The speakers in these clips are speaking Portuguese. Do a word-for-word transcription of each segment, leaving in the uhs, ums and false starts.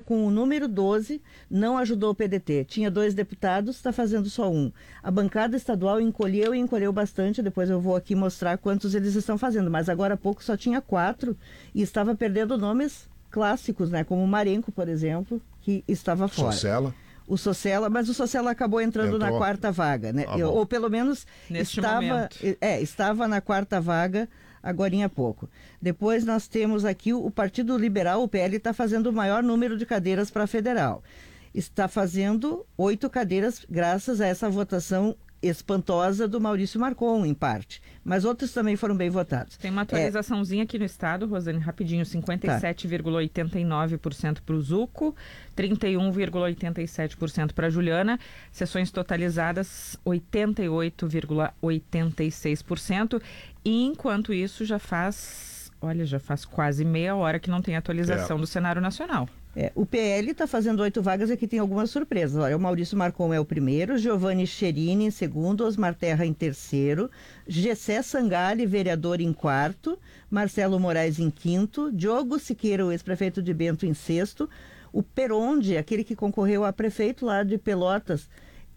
com o número doze, não ajudou o P D T. Tinha dois deputados, está fazendo só um. A bancada estadual encolheu e encolheu bastante, depois eu vou aqui mostrar quantos eles estão fazendo, mas agora há pouco só tinha quatro e estava perdendo nomes clássicos, né? Como o Marenco, por exemplo, que estava fora. Socella. O Socella, mas o Socella acabou entrando Entrou. na quarta vaga, né? Ah, Eu, ou pelo menos Neste estava, momento. é, estava na quarta vaga agorinha há pouco. Depois nós temos aqui o, o Partido Liberal, o P L, está fazendo o maior número de cadeiras para a federal. Está fazendo oito cadeiras graças a essa votação espantosa do Maurício Marcon, em parte. Mas outros também foram bem votados. Tem uma atualizaçãozinha é... aqui no estado, Rosane, rapidinho, cinquenta e sete vírgula oitenta e nove por cento para o Zuco, trinta e um vírgula oitenta e sete por cento para a Juliana, sessões totalizadas oitenta e oito vírgula oitenta e seis por cento, e enquanto isso já faz, olha, já faz quase meia hora que não tem atualização é. do cenário nacional. É, o P L está fazendo oito vagas e aqui tem algumas surpresas. Olha, o Maurício Marcon é o primeiro, Giovanni Cherini em segundo, Osmar Terra em terceiro, Gessé Sangali, vereador, em quarto, Marcelo Moraes em quinto, Diogo Siqueira, o ex-prefeito de Bento, em sexto, o Peronde, aquele que concorreu a prefeito lá de Pelotas,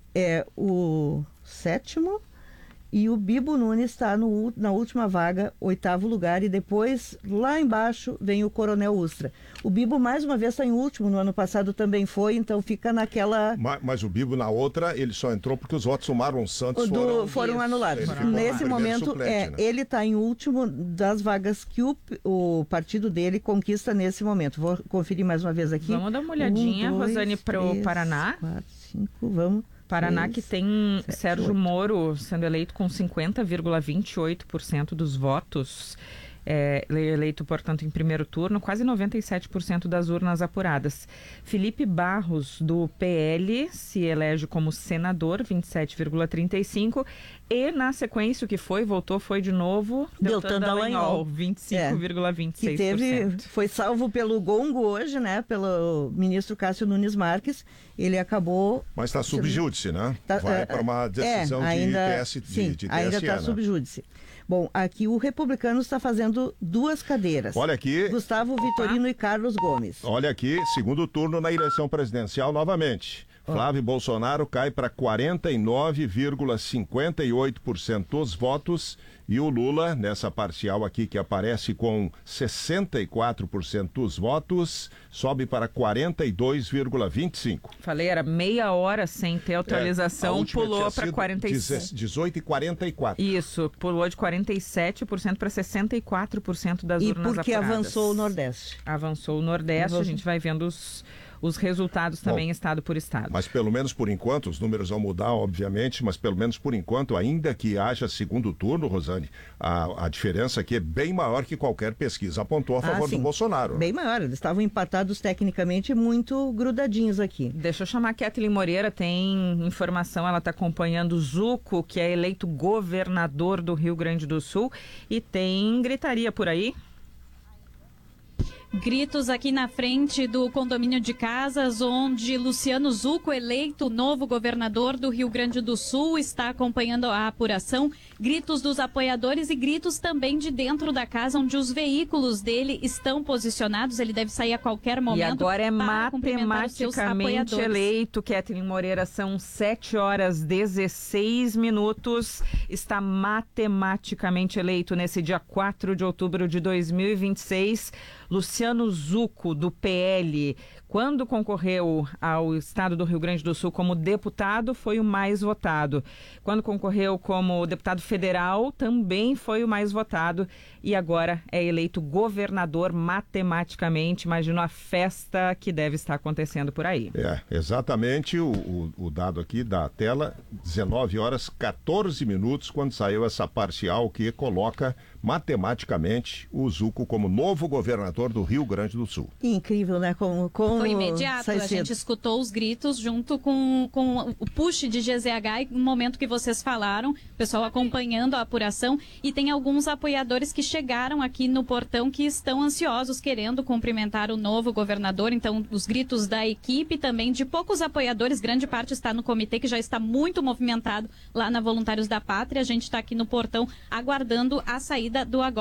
é o sétimo, e o Bibo Nunes está na última vaga, oitavo lugar, e depois, lá embaixo, vem o Coronel Ustra. O Bibo, mais uma vez, está em último, no ano passado também foi, então fica naquela... Mas, mas o Bibo, na outra, ele só entrou porque os votos do Marlon Santos do, foram... foram anulados. Nesse momento, suplente, é, né? Ele está em último das vagas que o, o partido dele conquista nesse momento. Vou conferir mais uma vez aqui. Vamos dar uma olhadinha, um, dois, Rosane, para o Paraná. quatro, cinco, vamos... Paraná, que tem sete, Sérgio oito. Moro sendo eleito com cinquenta vírgula vinte e oito por cento dos votos, é, eleito, portanto, em primeiro turno, quase noventa e sete por cento das urnas apuradas. Felipe Barros, do P L, se elege como senador, vinte e sete vírgula trinta e cinco por cento, e na sequência o que foi, voltou, foi de novo, Deltan Dallagnol, vinte e cinco vírgula vinte e seis por cento. Que teve, foi salvo pelo gongo hoje, né, pelo ministro Cássio Nunes Marques, ele acabou... Mas está subjúdice, né? Tá, Vai é, para uma decisão é, ainda, de, T S, sim, de, de T S E, ainda está né? subjúdice. Bom, aqui o Republicano está fazendo duas cadeiras. Olha aqui. Gustavo Vitorino e Carlos Gomes. Olha aqui, segundo turno na eleição presidencial novamente. Flávio Bolsonaro cai para quarenta e nove vírgula cinquenta e oito por cento dos votos e o Lula, nessa parcial aqui que aparece com sessenta e quatro por cento dos votos, sobe para quarenta e dois vírgula vinte e cinco por cento. Falei, era meia hora sem ter atualização, é, pulou para quarenta e sete. dezoito e quarenta e quatro. Isso, pulou de quarenta e sete por cento para sessenta e quatro por cento das e urnas porque apuradas. avançou o Nordeste. Avançou o Nordeste, avançou. A gente vai vendo os... os resultados também. Bom, estado por estado. Mas pelo menos por enquanto, os números vão mudar, obviamente, mas pelo menos por enquanto, ainda que haja segundo turno, Rosane, a, a diferença aqui é bem maior que qualquer pesquisa apontou a favor ah, do Bolsonaro. Bem maior, eles estavam empatados tecnicamente muito grudadinhos aqui. Deixa eu chamar a Kathleen Moreira, tem informação, ela está acompanhando o Zuco, que é eleito governador do Rio Grande do Sul, e tem gritaria por aí. Gritos aqui na frente do condomínio de casas, onde Luciano Zuco, eleito novo governador do Rio Grande do Sul, está acompanhando a apuração. Gritos dos apoiadores e gritos também de dentro da casa, onde os veículos dele estão posicionados. Ele deve sair a qualquer momento. E agora é matematicamente eleito, Kathleen Moreira. São sete horas e dezesseis minutos. Está matematicamente eleito nesse dia quatro de outubro de dois mil e vinte e seis. Luciano Zuco, do P L, quando concorreu ao estado do Rio Grande do Sul como deputado, foi o mais votado. Quando concorreu como deputado federal, também foi o mais votado. E agora é eleito governador matematicamente. Imagina a festa que deve estar acontecendo por aí. É, exatamente o, o, o dado aqui da tela, dezenove horas e quatorze minutos, quando saiu essa parcial que coloca matematicamente o Zuco como novo governador do Rio Grande do Sul. Incrível, né? Como, como Foi imediato, a gente escutou os gritos junto com, com o push de G Z H no momento que vocês falaram, o pessoal acompanhando a apuração, e tem alguns apoiadores que chegaram aqui no portão que estão ansiosos, querendo cumprimentar o novo governador. Então os gritos da equipe também, de poucos apoiadores, grande parte está no comitê, que já está muito movimentado lá na Voluntários da Pátria. A gente está aqui no portão aguardando a saída do agora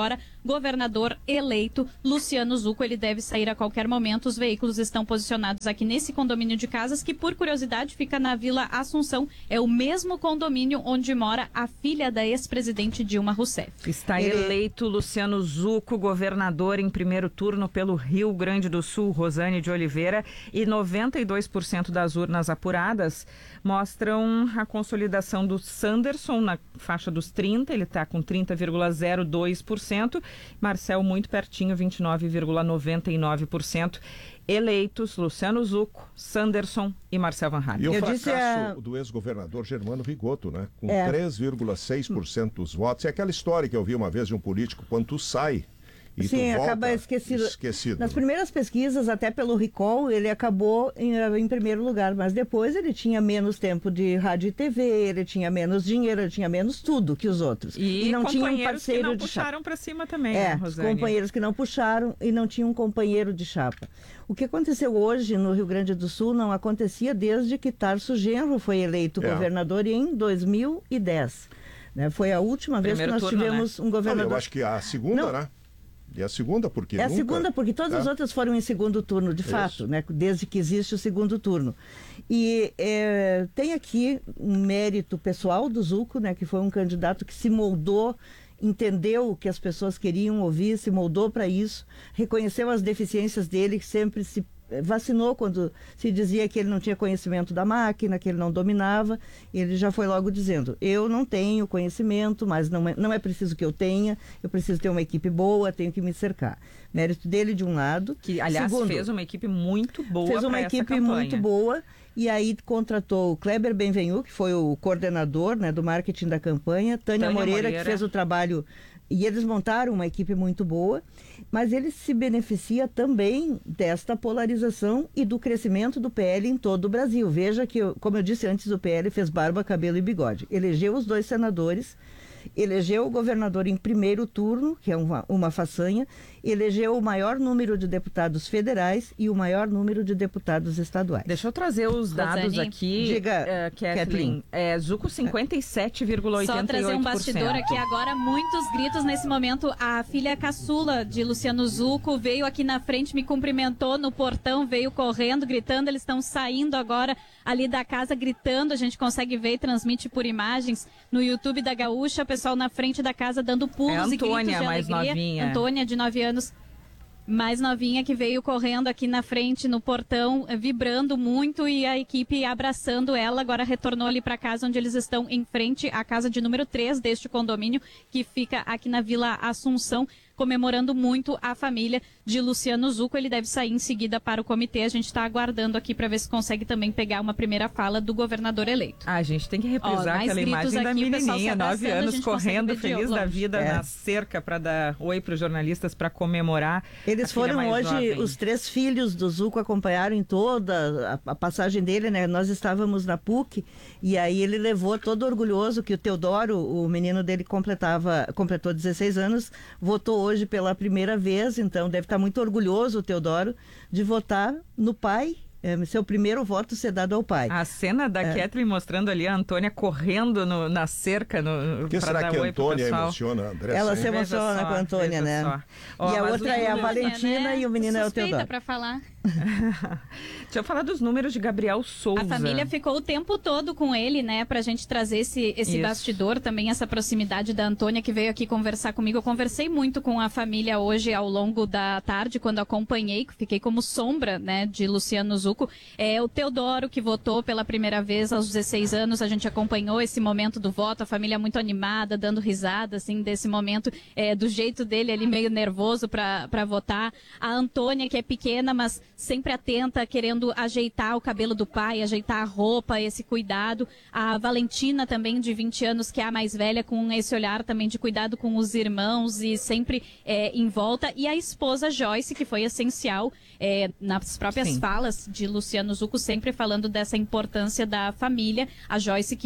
governador eleito Luciano Zucco. Ele deve sair a qualquer momento. Os veículos estão posicionados aqui nesse condomínio de casas, que por curiosidade fica na Vila Assunção. É o mesmo condomínio onde mora a filha da ex-presidente Dilma Rousseff. Está eleito Luciano Zucco, governador em primeiro turno pelo Rio Grande do Sul, Rosane de Oliveira, e noventa e dois por cento das urnas apuradas mostram a consolidação do Sanderson na faixa dos trinta, ele está com trinta vírgula zero dois por cento, Marcel muito pertinho, vinte e nove vírgula noventa e nove por cento. Eleitos Luciano Zucco, Sanderson e Marcel Van Hatten. E o Eu fracasso a... do ex-governador Germano Rigoto, né? Com é. três vírgula seis por cento dos votos. É aquela história que eu vi uma vez de um político, quando tu sai e Sim, tu volta, acaba esquecido. esquecido. Nas primeiras pesquisas, até pelo recall, ele acabou em, em primeiro lugar, mas depois ele tinha menos tempo de rádio e T V, ele tinha menos dinheiro, ele tinha menos tudo que os outros. E, e não tinha um parceiro que não de puxaram chapa. para cima também, É, né, Rosane? companheiros que não puxaram e não tinha um companheiro de chapa. O que aconteceu hoje no Rio Grande do Sul não acontecia desde que Tarso Genro foi eleito É. governador em dois mil e dez. Né? Foi a última vez Primeiro que nós turno, tivemos né? um governador. Olha, eu acho que a segunda, Não. né? E a segunda, porque É a nunca... segunda, porque todas é. as outras foram em segundo turno, de Isso. fato, né? Desde que existe o segundo turno. E é, tem aqui um mérito pessoal do Zucco, né? Que foi um candidato que se moldou, entendeu o que as pessoas queriam ouvir, se moldou para isso, reconheceu as deficiências dele, que sempre se vacinou quando se dizia que ele não tinha conhecimento da máquina, que ele não dominava. Ele já foi logo dizendo, eu não tenho conhecimento, mas não é, não é preciso que eu tenha, eu preciso ter uma equipe boa, tenho que me cercar. Mérito dele de um lado. Que, aliás, Segundo, fez uma equipe muito boa. fez uma pra essa equipe campanha. muito boa e aí contratou o Kleber Benvenu, que foi o coordenador, né, do marketing da campanha, Tânia, Tânia Moreira, Moreira, que fez o trabalho, e eles montaram uma equipe muito boa, mas ele se beneficia também desta polarização e do crescimento do P L em todo o Brasil. Veja que, como eu disse antes, o P L fez barba, cabelo e bigode. Elegeu os dois senadores, elegeu o governador em primeiro turno, que é uma, uma façanha, elegeu o maior número de deputados federais e o maior número de deputados estaduais. Deixa eu trazer os dados Rosane, aqui, diga, uh, Kathleen. Kathleen. É, Zucco cinquenta e sete vírgula oitenta e oito por cento. Só trazer um bastidor aqui agora, muitos gritos nesse momento. A filha caçula de Luciano Zucco veio aqui na frente, me cumprimentou no portão, veio correndo, gritando. Eles estão saindo agora ali da casa, gritando. A gente consegue ver e transmite por imagens no YouTube da Gaúcha. O pessoal na frente da casa dando pulos É a e gritos Antônia, de mais alegria. novinha. Antônia, de nove anos. Mais novinha, que veio correndo aqui na frente, no portão, vibrando muito, e a equipe abraçando ela. Agora retornou ali para casa, onde eles estão em frente à casa de número três deste condomínio, que fica aqui na Vila Assunção, comemorando muito a família de Luciano Zucco. Ele deve sair em seguida para o comitê. A gente está aguardando aqui para ver se consegue também pegar uma primeira fala do governador eleito. Ah, a gente tem que reprisar Ó, mais aquela gritos imagem da aqui, o pessoal menininha, se nove abraçando, a anos, gente consegue correndo, ver de feliz da longe. vida, É. na cerca para dar oi para os jornalistas, para comemorar. Eles a filha foram mais hoje, jovem. os três filhos do Zucco acompanharam em toda a, a passagem dele, né? Nós estávamos na P U C e aí ele levou todo orgulhoso que o Teodoro, o menino dele, completava, completou dezesseis anos, votou hoje pela primeira vez, então deve estar muito orgulhoso o Teodoro de votar no pai. É, seu primeiro voto ser dado ao pai. A cena da é. Kathleen mostrando ali a Antônia correndo no, na cerca no, Por que será dar que a oi pro Antônia pessoal. emociona, André? Ela Sim. se emociona Veja com a só, Antônia, né? veja só. Ó, E a mas outra os é a números- Valentina né? e o menino é o Suspeita Teodoro. para falar. Deixa eu falar dos números de Gabriel Souza. A família ficou o tempo todo com ele, né, pra gente trazer esse, esse Isso. bastidor, também essa proximidade da Antônia, que veio aqui conversar comigo. Eu conversei muito com a família hoje ao longo da tarde, quando acompanhei, fiquei como sombra, né, de Luciano Zucco. É o Teodoro, que votou pela primeira vez aos dezesseis anos, a gente acompanhou esse momento do voto, a família muito animada, dando risada, assim, desse momento, é, do jeito dele ali, meio nervoso pra, pra votar. A Antônia, que é pequena, mas sempre atenta, querendo ajeitar o cabelo do pai, ajeitar a roupa, esse cuidado. A Valentina também, de vinte anos, que é a mais velha, com esse olhar também de cuidado com os irmãos e sempre é, em volta. E a esposa Joyce, que foi essencial é, nas próprias Sim. falas de Luciano Zucco, sempre falando dessa importância da família. A Joyce, que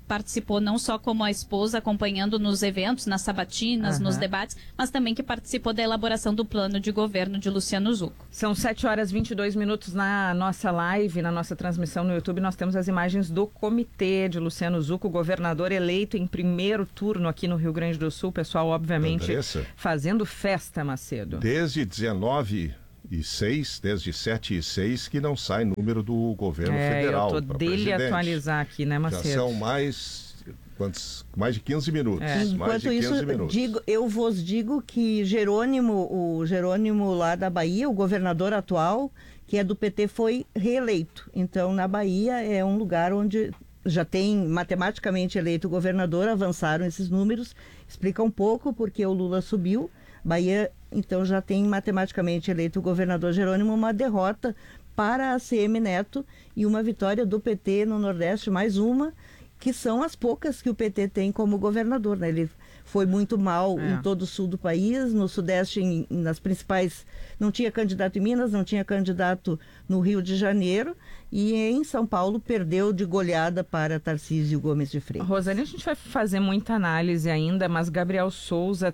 participou não só como a esposa, acompanhando nos eventos, nas sabatinas, uhum. nos debates, mas também que participou da elaboração do plano de governo de Luciano Zucco. São sete horas e vinte e dois minutos na nossa live, na nossa transmissão no YouTube. Nós temos as imagens do comitê de Luciano Zucco, governador eleito em primeiro turno aqui no Rio Grande do Sul. Pessoal, obviamente, Andressa, fazendo festa, Macedo. Desde dezenove e seis, desde sete e seis, que não sai número do governo é, federal. Eu tô dele atualizar aqui, né, Macedo? Já são mais, quantos, mais de quinze minutos. É. Enquanto mais de quinze isso, minutos. Digo, eu vos digo que Jerônimo, o Jerônimo lá da Bahia, o governador atual, que é do P T, foi reeleito. Então, na Bahia é um lugar onde já tem matematicamente eleito o governador, avançaram esses números, explica um pouco porque o Lula subiu. Bahia, então, já tem matematicamente eleito o governador Jerônimo, uma derrota para a A C M Neto e uma vitória do P T no Nordeste, mais uma, que são as poucas que o P T tem como governador, né? Ele foi muito mal é. em todo o sul do país, no Sudeste, em, nas principais... Não tinha candidato em Minas, não tinha candidato no Rio de Janeiro, e em São Paulo perdeu de goleada para Tarcísio Gomes de Freitas. Rosane, a gente vai fazer muita análise ainda, mas Gabriel Souza...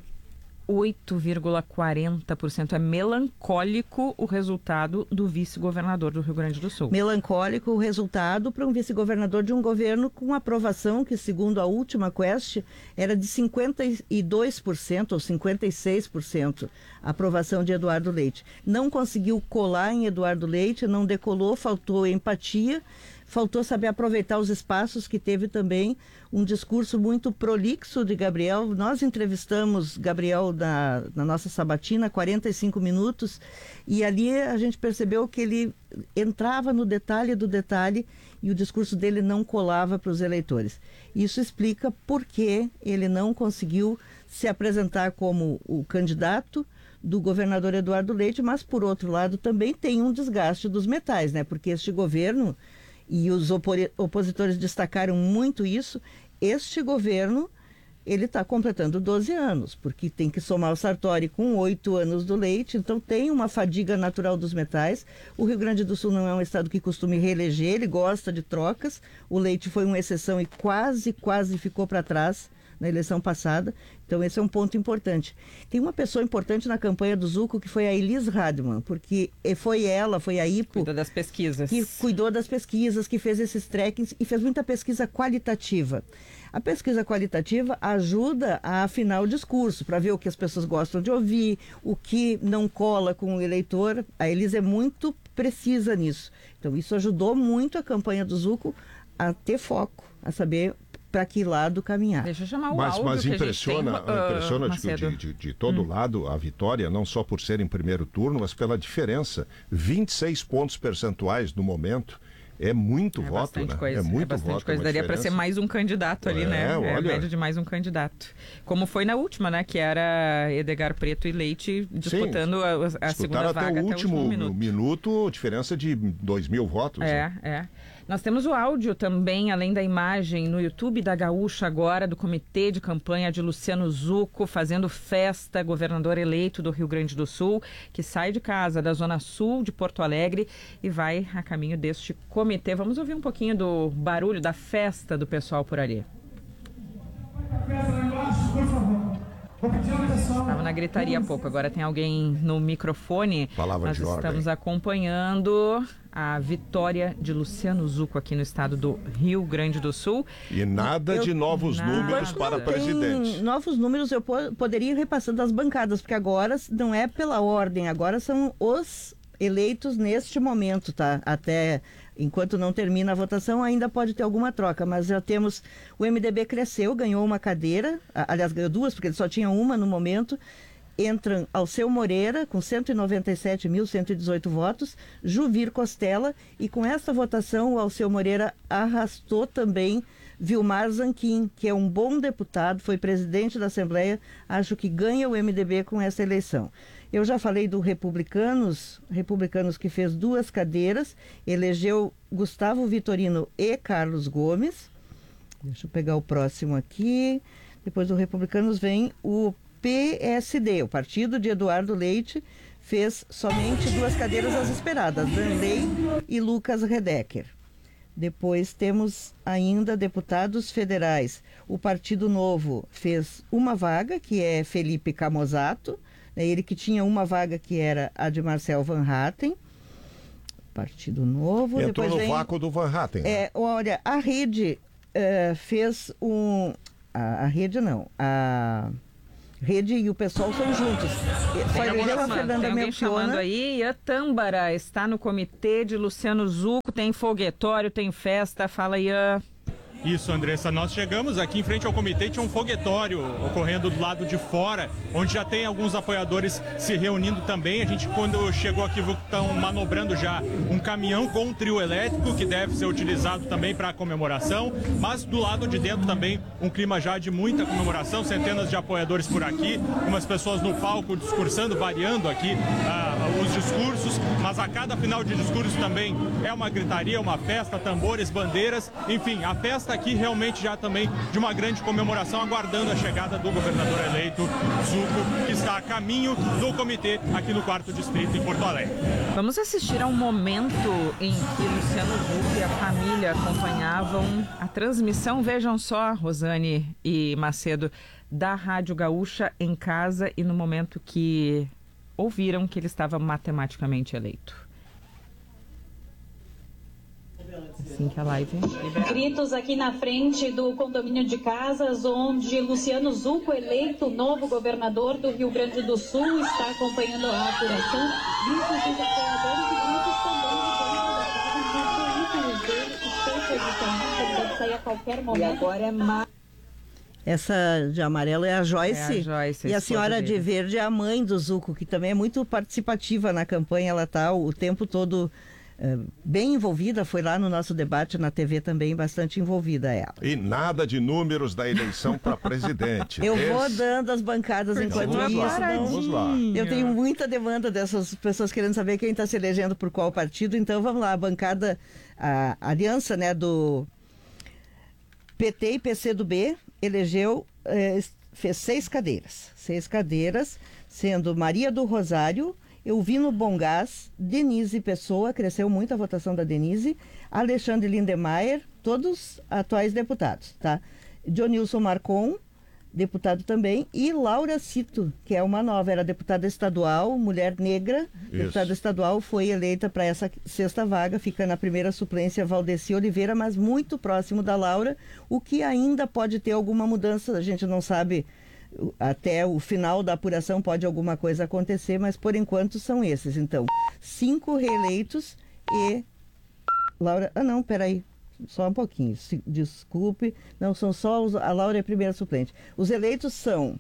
oito vírgula quarenta por cento. É melancólico o resultado do vice-governador do Rio Grande do Sul. Melancólico o resultado para um vice-governador de um governo com aprovação que, segundo a última Quest, era de cinquenta e dois por cento ou cinquenta e seis por cento a aprovação de Eduardo Leite. Não conseguiu colar em Eduardo Leite, não decolou, faltou empatia, faltou saber aproveitar os espaços, que teve também um discurso muito prolixo de Gabriel. Nós entrevistamos Gabriel na, na nossa sabatina, quarenta e cinco minutos, e ali a gente percebeu que ele entrava no detalhe do detalhe e o discurso dele não colava para os eleitores. Isso explica por que ele não conseguiu se apresentar como o candidato do governador Eduardo Leite, mas, por outro lado, também tem um desgaste dos metais, né? Porque este governo... E os opositores destacaram muito isso. Este governo, ele está completando doze anos, porque tem que somar o Sartori com oito anos do Leite, então tem uma fadiga natural dos metais. O Rio Grande do Sul não é um estado que costume reeleger, ele gosta de trocas. O Leite foi uma exceção e quase, quase ficou para trás na eleição passada. Então esse é um ponto importante. Tem uma pessoa importante na campanha do Zucco, que foi a Elis Radman, porque foi ela, foi a I P O... Cuidou das pesquisas. Que cuidou das pesquisas, que fez esses trackings e fez muita pesquisa qualitativa. A pesquisa qualitativa ajuda a afinar o discurso, para ver o que as pessoas gostam de ouvir, o que não cola com o eleitor. A Elis é muito precisa nisso. Então isso ajudou muito a campanha do Zucco a ter foco, a saber para que lado caminhar. Deixa eu chamar o mas, áudio mas que impressiona, a gente tem, impressiona uh, de, de, de todo hum. lado a vitória, não só por ser em primeiro turno, mas pela diferença. vinte e seis pontos percentuais no momento. É muito é voto, né? Coisa, é muito é bastante voto. Daria diferença. para ser mais um candidato ali, é, né? Olha, é a média de mais um candidato. Como foi na última, né? Que era Edgar Preto e Leite disputando Sim, a, a segunda vaga até o último, até o último minuto. minuto, diferença de dois mil votos. É, né? é. Nós temos o áudio também, além da imagem, no YouTube da Gaúcha agora, do comitê de campanha de Luciano Zucco, fazendo festa, governador eleito do Rio Grande do Sul, que sai de casa da Zona Sul de Porto Alegre e vai a caminho deste comitê. Vamos ouvir um pouquinho do barulho da festa do pessoal por ali. Estava na gritaria há pouco, agora tem alguém no microfone. Palavra Nós de ordem. Estamos acompanhando a vitória de Luciano Zucco aqui no estado do Rio Grande do Sul. E nada eu, de novos nada. números para não presidente. Tem novos números eu po- poderia ir repassando as bancadas, porque agora não é pela ordem, agora são os eleitos neste momento, tá? Até enquanto não termina a votação, ainda pode ter alguma troca, mas já temos, o M D B cresceu, ganhou uma cadeira, aliás, ganhou duas, porque ele só tinha uma no momento. Entram Alceu Moreira, com cento e noventa e sete mil cento e dezoito votos, Juvir Costela, e com essa votação o Alceu Moreira arrastou também Vilmar Zanquim, que é um bom deputado, foi presidente da Assembleia, acho que ganha o M D B com essa eleição. Eu já falei do Republicanos, Republicanos que fez duas cadeiras, elegeu Gustavo Vitorino e Carlos Gomes. Deixa eu pegar o próximo aqui. Depois do Republicanos vem o P S D, o partido de Eduardo Leite, fez somente duas cadeiras as esperadas, Danley e Lucas Redecker. Depois temos ainda deputados federais. O Partido Novo fez uma vaga, que é Felipe Camozato, né, ele que tinha uma vaga que era a de Marcel Van Hatten. Partido Novo. Entrou depois no vem, vácuo do Van Hatten. Né? É, olha, a rede uh, fez um... A, a rede não, a... Rede e o pessoal são juntos. Só elegeu a Fernanda tem alguém chamando aí. E a Tâmbara está no comitê de Luciano Zucco, tem foguetório, tem festa. Fala, Ian. Isso, Andressa, nós chegamos aqui em frente ao comitê, tinha um foguetório ocorrendo do lado de fora, onde já tem alguns apoiadores se reunindo também. A gente, quando chegou aqui, viu que estão manobrando já um caminhão com um trio elétrico, que deve ser utilizado também para a comemoração, mas do lado de dentro também um clima já de muita comemoração, centenas de apoiadores por aqui, umas pessoas no palco discursando, variando aqui ah, os discursos, mas a cada final de discurso também é uma gritaria, uma festa, tambores, bandeiras, enfim, a festa aqui realmente já também de uma grande comemoração, aguardando a chegada do governador eleito Zucco, que está a caminho do comitê aqui no quarto distrito em Porto Alegre. Vamos assistir a um momento em que Luciano Zucco e a família acompanhavam a transmissão, vejam só, Rosane e Macedo, da Rádio Gaúcha em casa e no momento que ouviram que ele estava matematicamente eleito. Assim que a live libera. Gritos aqui na frente do condomínio de casas, onde Luciano Zucco, eleito novo governador do Rio Grande do Sul, está acompanhando a apuração. Gritos dos apoiadores e gritos também de dentro da casa, os veículos dele estão posicionados, ele deve sair a qualquer momento. E agora é mais. Essa de amarelo é a Joyce, é a Joyce e a senhora de verde é a mãe do Zucco, que também é muito participativa na campanha, ela está o tempo todo uh, bem envolvida, foi lá no nosso debate na T V também, bastante envolvida ela. E nada de números da eleição para presidente. Eu Esse... vou dando as bancadas enquanto vamos isso. Lá, vamos lá. Eu tenho muita demanda dessas pessoas querendo saber quem está se elegendo por qual partido, então vamos lá, a bancada, a aliança, né, do P T e P C do B elegeu, eh, fez seis cadeiras, seis cadeiras, sendo Maria do Rosário, Elvino Bongás, Denise Pessoa, cresceu muito a votação da Denise, Alexandre Lindemeyer, todos atuais deputados, tá? Dionilson Marcon, deputado também, e Laura Cito, que é uma nova, era deputada estadual, mulher negra, Isso. deputada estadual, foi eleita para essa sexta vaga, fica na primeira suplência Valdeci Oliveira, mas muito próximo da Laura, o que ainda pode ter alguma mudança, a gente não sabe, até o final da apuração pode alguma coisa acontecer, mas por enquanto são esses. Então, cinco reeleitos e Laura... Ah, não, peraí. Só um pouquinho, se, desculpe. Não, são só os, a Laura é a primeira suplente. Os eleitos são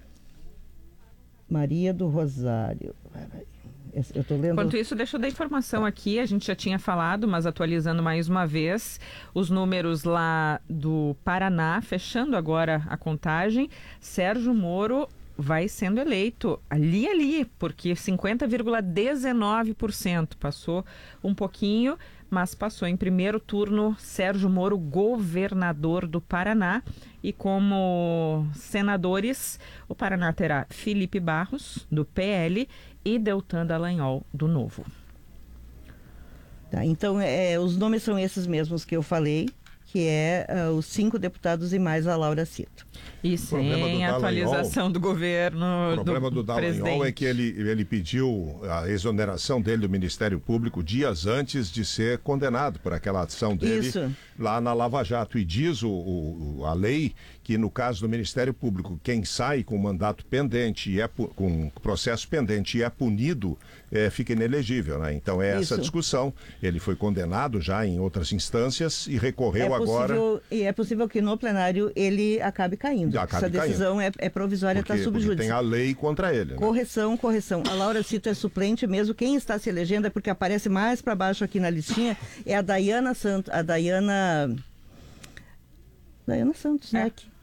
Maria do Rosário. Eu tô lendo... Enquanto isso, deixa eu dar informação aqui. A gente já tinha falado, mas atualizando mais uma vez, os números lá do Paraná, fechando agora a contagem. Sérgio Moro vai sendo eleito ali, ali, porque cinquenta vírgula dezenove por cento passou um pouquinho, mas passou em primeiro turno Sérgio Moro, governador do Paraná. E como senadores, o Paraná terá Felipe Barros, do P L, e Deltan Dallagnol, do Novo. Tá, então, é, os nomes são esses mesmos que eu falei, que é uh, os cinco deputados e mais a Laura Cito. E sem a atualização do governo. O problema do, do Dallagnol é que ele, ele pediu a exoneração dele do Ministério Público dias antes de ser condenado por aquela ação dele Isso. lá na Lava Jato. E diz o, o, a lei que no caso do Ministério Público, quem sai com mandato pendente e é com processo pendente e é punido, é, fica inelegível, né? Então é Isso. essa discussão. Ele foi condenado já em outras instâncias e recorreu é possível, agora. E é possível que no plenário ele acabe caindo. Acabe Essa decisão caindo. É, é provisória, está porque, subjúdice. porque tem a lei contra ele. Né? Correção, correção. A Laura Cito é suplente mesmo. Quem está se elegendo é porque aparece mais para baixo aqui na listinha. É a Dayana Santos. A Dayana. Dayana Santos, né? É. Que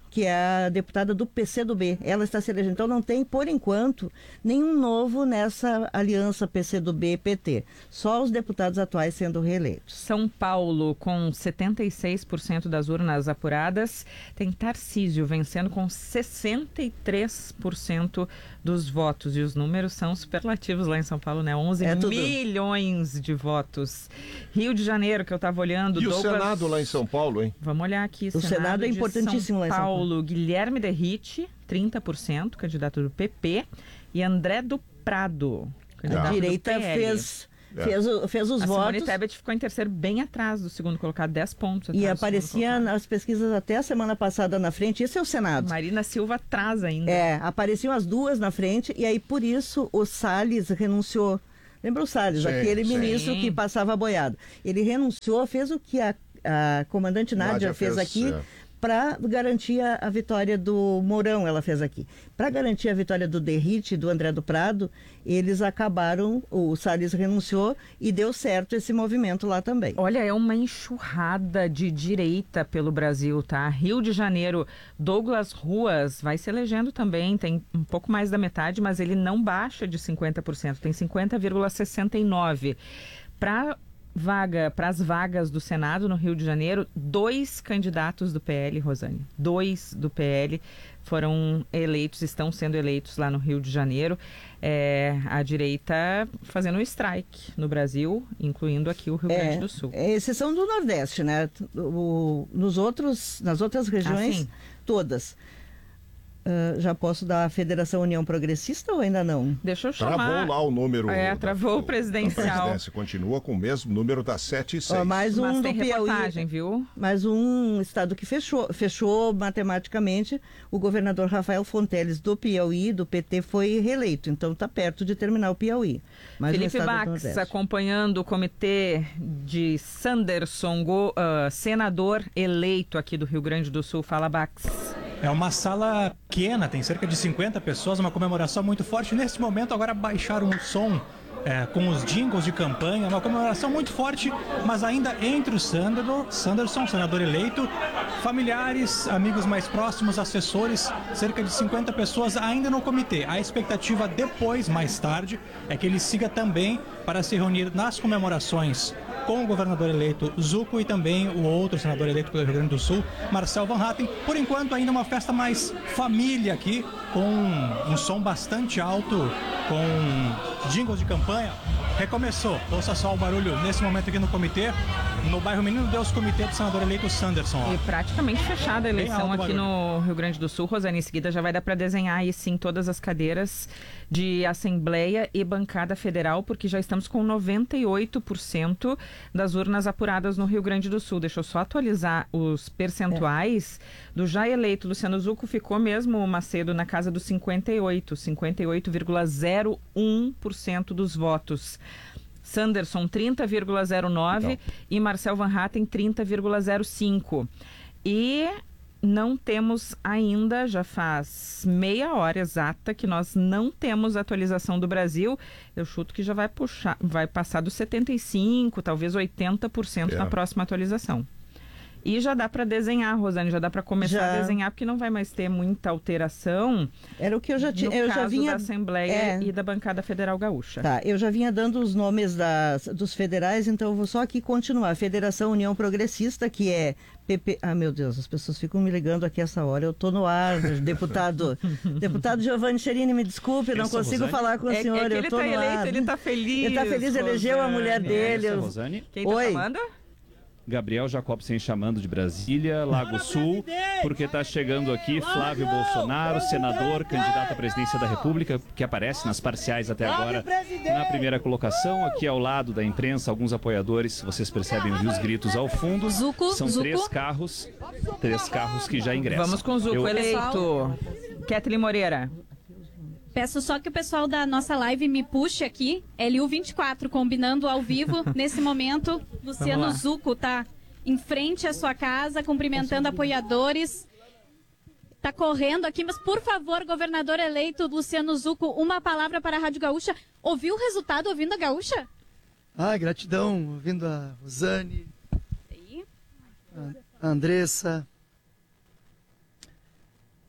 que é a deputada do P C do B. Ela está se elegendo. Então não tem, por enquanto, nenhum novo nessa aliança P C do B e P T. Só os deputados atuais sendo reeleitos. São Paulo, com setenta e seis por cento das urnas apuradas, tem Tarcísio vencendo com sessenta e três por cento dos votos. E os números são superlativos lá em São Paulo, né? onze É milhões de votos. Rio de Janeiro, que eu estava olhando. E Douglas... o Senado lá em São Paulo, hein? Vamos olhar aqui. O Senado, Senado é importantíssimo lá em São Paulo. Paulo, Guilherme Derrite, trinta por cento, candidato do P P, e André do Prado, candidato a do direita P L. fez, fez, fez os a votos. Simone Tebet ficou em terceiro, bem atrás do segundo colocado, dez pontos atrás E do aparecia nas pesquisas até a semana passada na frente. Esse é o Senado. Marina Silva atrás ainda. É, apareciam as duas na frente e aí por isso o Salles renunciou. Lembra o Salles, Sim, aquele sim. ministro que passava boiado. Ele renunciou, fez o que a, a comandante Nádia, Nádia fez, fez, aqui. é. Para garantir a, a vitória do Mourão, ela fez aqui. Para garantir a vitória do Derrite e do André do Prado, eles acabaram, o Salles renunciou e deu certo esse movimento lá também. Olha, é uma enxurrada de direita pelo Brasil, tá? Rio de Janeiro, Douglas Ruas vai se elegendo também, tem um pouco mais da metade, mas ele não baixa de cinquenta por cento, tem cinquenta vírgula sessenta e nove por cento. Para vaga, para as vagas do Senado no Rio de Janeiro, dois candidatos do P L, Rosane, dois do P L foram eleitos, estão sendo eleitos lá no Rio de Janeiro. É, a direita fazendo um strike no Brasil, incluindo aqui o Rio É, Grande do Sul. É exceção do Nordeste, né? O, nos outros, nas outras regiões, Ah, todas. Uh, já posso dar a Federação União Progressista ou ainda não? Deixa eu chamar... Travou lá o número. É, da- travou o da presidencial. presidência. Continua com o mesmo número da sete e seis. Ó, mais um Mas do tem Piauí. reportagem, viu? Mais um estado que fechou, fechou matematicamente. O governador Rafael Fonteles do Piauí, do P T, foi reeleito. Então está perto de terminar o Piauí. Mais um Felipe estado do Bax Nordeste. acompanhando o comitê de Sanderson, go- ah, senador eleito aqui do Rio Grande do Sul. Fala, Bax. É uma sala pequena, tem cerca de cinquenta pessoas, uma comemoração muito forte. Nesse momento, agora baixaram o som é, com os jingles de campanha, uma comemoração muito forte, mas ainda entre o Sanderson, Sanderson, senador eleito, familiares, amigos mais próximos, assessores, cerca de cinquenta pessoas ainda no comitê. A expectativa depois, mais tarde, é que ele siga também para se reunir nas comemorações com o governador eleito Zucco e também o outro senador eleito pelo Rio Grande do Sul, Marcel Van Hatten. Por enquanto, ainda uma festa mais família aqui, com um som bastante alto, com jingles de campanha. Recomeçou. Ouça só o barulho nesse momento aqui no comitê, no bairro Menino Deus, comitê do senador eleito Sanderson. Ó. E praticamente fechada a eleição alto aqui no Rio Grande do Sul. Rosane, em seguida já vai dar para desenhar aí sim todas as cadeiras de Assembleia e Bancada Federal, porque já estamos com noventa e oito por cento das urnas apuradas no Rio Grande do Sul. Deixa eu só atualizar os percentuais. É. Do já eleito Luciano Zucco ficou mesmo o Macedo na casa dos cinquenta e oito, cinquenta e oito vírgula zero um por cento dos votos. Sanderson trinta vírgula zero nove por cento então. E Marcel Van Hatten trinta vírgula zero cinco por cento. E não temos ainda, já faz meia hora exata que nós não temos atualização do Brasil. Eu chuto que já vai puxar, vai passar dos setenta e cinco por cento, talvez oitenta por cento é. na próxima atualização. E já dá para desenhar, Rosane, já dá para começar já. a desenhar, porque não vai mais ter muita alteração. Era o que eu já tinha. No eu caso já vinha da Assembleia é... e da Bancada Federal Gaúcha. Tá, eu já vinha dando os nomes das, dos federais, então eu vou só aqui continuar. Federação União Progressista, que é P P... Ah, meu Deus, as pessoas ficam me ligando aqui essa hora. Eu tô no ar, deputado. Deputado Giovanni Cherini, me desculpe, não consigo Rosane? falar com o é, senhor. É que eu ele tô tá no eleito, ar. ele tá feliz. Ele tá feliz, Rosane. elegeu a mulher dele. É eu... Rosane? Quem tá Oi. chamando? Gabriel Jacobsen chamando de Brasília, Lago Sul, porque está chegando aqui Flávio Bolsonaro, senador, candidato à presidência da República, que aparece nas parciais até agora na primeira colocação. Aqui ao lado da imprensa, alguns apoiadores, vocês percebem os gritos ao fundo. Zucco, São Zucco. três carros, três carros que já ingressam. Vamos com o Zucco, Eu... eleito. Kathleen Moreira. Peço só que o pessoal da nossa live me puxe aqui, L U vinte e quatro, combinando ao vivo. Nesse momento, Luciano Zucco tá em frente à sua casa, cumprimentando apoiadores. Tá correndo aqui, mas por favor, governador eleito Luciano Zucco, uma palavra para a Rádio Gaúcha. Ouviu o resultado ouvindo a Gaúcha? Ah, gratidão, ouvindo a Rosane, a Andressa.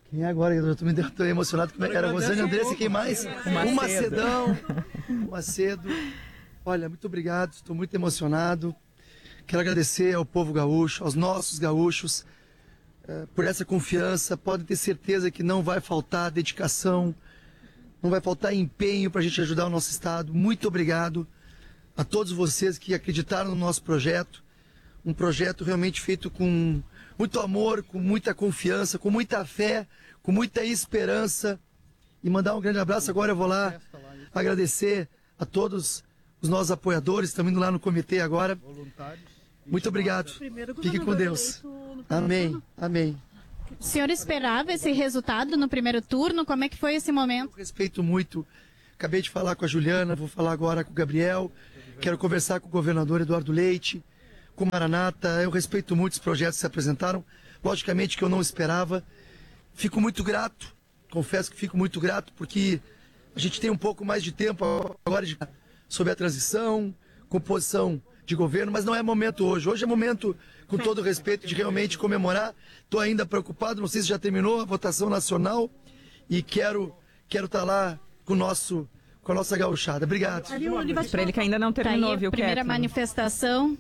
Quem é agora? Eu tô me tô emocionado. Como é que era? Rosane Andressa e quem mais? O Macedão. O Macedo. Olha, muito obrigado. Estou muito emocionado. Quero agradecer ao povo gaúcho, aos nossos gaúchos, uh, por essa confiança. Podem ter certeza que não vai faltar dedicação, não vai faltar empenho para a gente ajudar o nosso estado. Muito obrigado a todos vocês que acreditaram no nosso projeto. Um projeto realmente feito com muito amor, com muita confiança, com muita fé, com muita esperança. E mandar um grande abraço. Agora eu vou lá agradecer a todos os nossos apoiadores. Estamos indo lá no comitê agora. Muito obrigado. Fique com Deus. Amém. Amém. O senhor esperava esse resultado no primeiro turno? Como é que foi esse momento? Eu respeito muito. Acabei de falar com a Juliana, vou falar agora com o Gabriel. Quero conversar com o governador Eduardo Leite, com o Maranata. Eu respeito muito os projetos que se apresentaram. Logicamente que eu não esperava. Fico muito grato. Confesso que fico muito grato porque a gente tem um pouco mais de tempo agora de, sobre a transição, composição de governo, mas não é momento hoje. Hoje é momento, com todo o respeito, de realmente comemorar. Estou ainda preocupado, não sei se já terminou a votação nacional e quero quero estar lá com o nosso com a nossa gauchada. Obrigado. Para ele que ainda não terminou, tá aí, viu, primeira Kathleen? manifestação.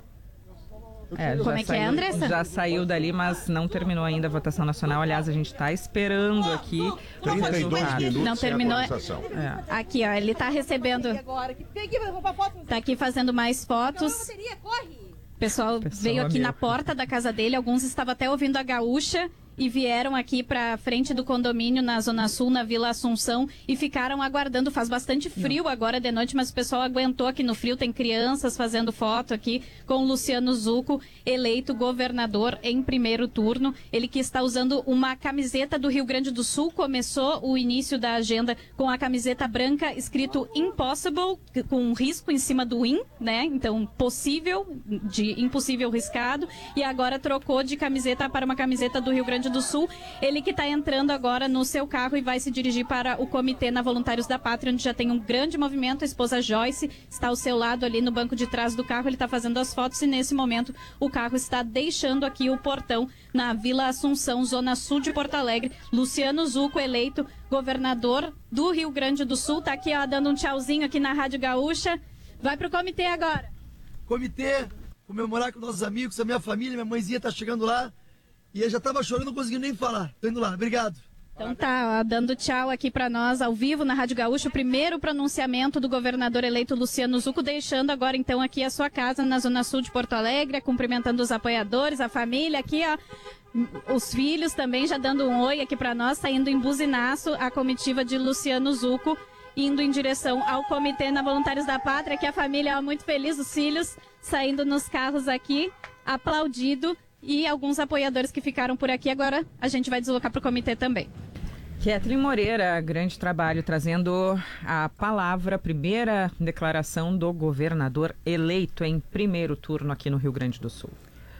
É, Como é que é, Andressa? Já saiu dali, mas não terminou ainda a votação nacional. Aliás, a gente está esperando aqui o trinta e dois resultado. minutos Não sem terminou. atualização. É. Aqui, ó, ele tá recebendo. Tá aqui fazendo mais fotos. O pessoal Pessoal veio aqui meu. na porta da casa dele. Alguns estavam até ouvindo a gaúcha e vieram aqui para frente do condomínio na Zona Sul, na Vila Assunção, e ficaram aguardando. Faz bastante frio agora de noite, mas o pessoal aguentou aqui no frio. Tem crianças fazendo foto aqui com o Luciano Zucco, eleito governador em primeiro turno. Ele que está usando uma camiseta do Rio Grande do Sul. Começou o início da agenda com a camiseta branca escrito Impossible, com um risco em cima do in, né? Então, possível, de impossível riscado. E agora trocou de camiseta para uma camiseta do Rio Grande do Sul. Ele que está entrando agora no seu carro e vai se dirigir para o comitê na Voluntários da Pátria, onde já tem um grande movimento. A esposa Joyce está ao seu lado ali no banco de trás do carro. Ele está fazendo as fotos e nesse momento o carro está deixando aqui o portão na Vila Assunção, Zona Sul de Porto Alegre. Luciano Zucco, eleito governador do Rio Grande do Sul, está aqui ó, dando um tchauzinho aqui na Rádio Gaúcha. Vai para o comitê agora. Comitê, comemorar com nossos amigos, a minha família, minha mãezinha está chegando lá. E eu já tava chorando, não conseguindo nem falar. Tô indo lá, obrigado. Então tá, ó, dando tchau aqui para nós ao vivo na Rádio Gaúcha, o primeiro pronunciamento do governador eleito Luciano Zucco, deixando agora então aqui a sua casa na Zona Sul de Porto Alegre, cumprimentando os apoiadores, a família aqui, ó, os filhos também já dando um oi aqui para nós, saindo em buzinaço a comitiva de Luciano Zucco, indo em direção ao comitê na Voluntários da Pátria, que a família ó, muito feliz, os filhos saindo nos carros aqui, aplaudido. E alguns apoiadores que ficaram por aqui. Agora a gente vai deslocar para o comitê também. Kathleen Moreira, grande trabalho, trazendo a palavra, a primeira declaração do governador eleito em primeiro turno aqui no Rio Grande do Sul.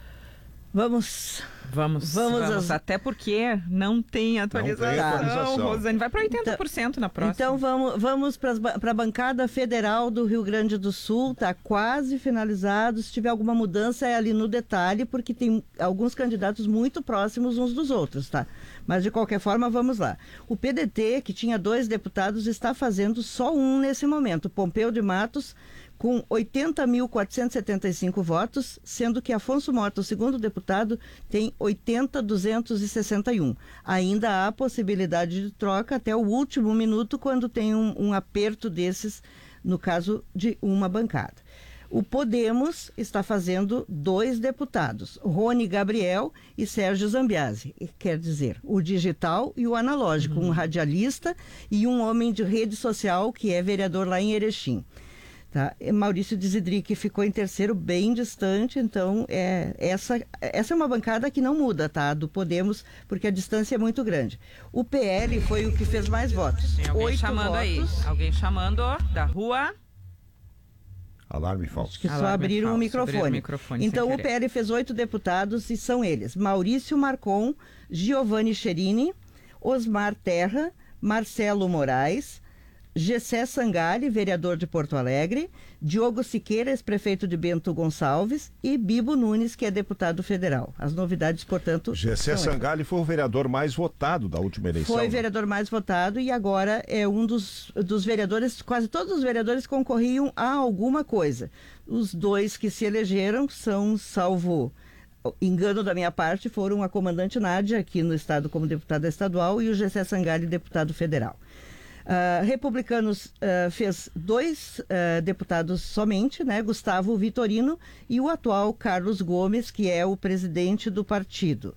Vamos... Vamos, Vamos, vamos as... até porque não tem atualização. Não tem atualização. Rosane, vai para oitenta por cento então, na próxima. Então vamos, vamos para a bancada federal do Rio Grande do Sul, está quase finalizado. Se tiver alguma mudança é ali no detalhe, porque tem alguns candidatos muito próximos uns dos outros, tá? Mas de qualquer forma, vamos lá. O P D T, que tinha dois deputados, está fazendo só um nesse momento, Pompeu de Matos, com oitenta mil quatrocentos e setenta e cinco votos, sendo que Afonso Mota, o segundo deputado, tem oitenta mil duzentos e sessenta e um. Ainda há possibilidade de troca até o último minuto, quando tem um, um aperto desses, no caso de uma bancada. O Podemos está fazendo dois deputados, Rony Gabriel e Sérgio Zambiase, quer dizer, o digital e o analógico, uhum. um radialista e um homem de rede social que é vereador lá em Erechim. Tá? Maurício Desidric ficou em terceiro, bem distante, então é, essa, essa é uma bancada que não muda, tá? Do Podemos, porque a distância é muito grande. O P L foi o que fez mais votos. Tem alguém Oito chamando votos. aí, alguém chamando da rua. Alarme falso. Que só Alarme abriram falso, o microfone. abriram o microfone Então sem o P L fez oito deputados e são eles: Maurício Marcon, Giovanni Cherini, Osmar Terra, Marcelo Moraes, Gessé Sangali, vereador de Porto Alegre, Diogo Siqueira, ex-prefeito de Bento Gonçalves, e Bibo Nunes, que é deputado federal. As novidades, portanto... Gessé Sangali foi o vereador mais votado da última eleição. Foi né? vereador mais votado e agora é um dos, dos vereadores, quase todos os vereadores concorriam a alguma coisa. Os dois que se elegeram são, salvo engano da minha parte, foram a comandante Nádia, aqui no estado como deputada estadual, e o Gessé Sangali, deputado federal. Uh, Republicanos uh, fez dois uh, deputados somente, né? Gustavo Vitorino e o atual Carlos Gomes, que é o presidente do partido.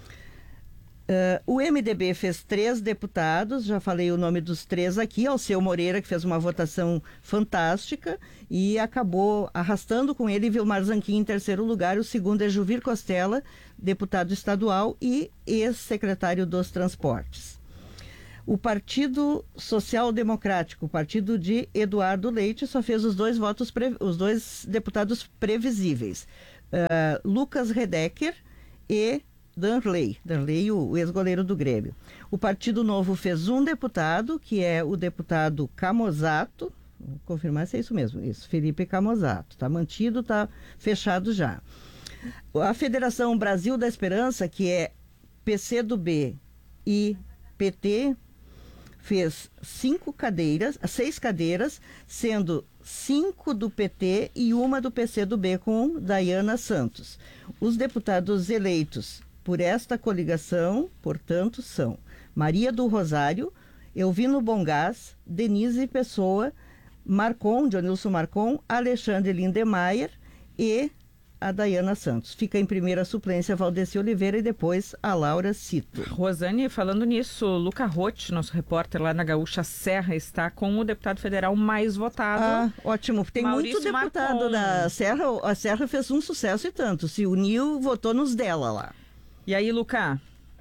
Uh, o M D B fez três deputados, já falei o nome dos três aqui, Alceu Moreira, que fez uma votação fantástica e acabou arrastando com ele Vilmar Zanquim em terceiro lugar. O segundo é Juvir Costela, deputado estadual e ex-secretário dos Transportes. O Partido Social Democrático, o partido de Eduardo Leite, só fez os dois votos, os dois deputados previsíveis. Uh, Lucas Redecker e Danley, Danley, o, o ex-goleiro do Grêmio. O Partido Novo fez um deputado, que é o deputado Camozato, vou confirmar se é isso mesmo, isso, Felipe Camozato. Está mantido, está fechado já. A Federação Brasil da Esperança, que é P C do B e P T, fez cinco cadeiras, seis cadeiras, sendo cinco do P T e uma do P C do B com Dayana Santos. Os deputados eleitos por esta coligação, portanto, são Maria do Rosário, Elvino Bongás, Denise Pessoa, Marcon, Dionilson Marcon, Alexandre Lindemeyer e a Dayana Santos. Fica em primeira suplência Valdeci Oliveira e depois a Laura Cito. Rosane, falando nisso, Luca Rotti, nosso repórter lá na Gaúcha Serra, está com o deputado federal mais votado. Ah, ótimo. Tem Maurício muito deputado Marcon. da Serra. A Serra fez um sucesso e tanto. Se uniu, votou nos dela lá. E aí, Luca?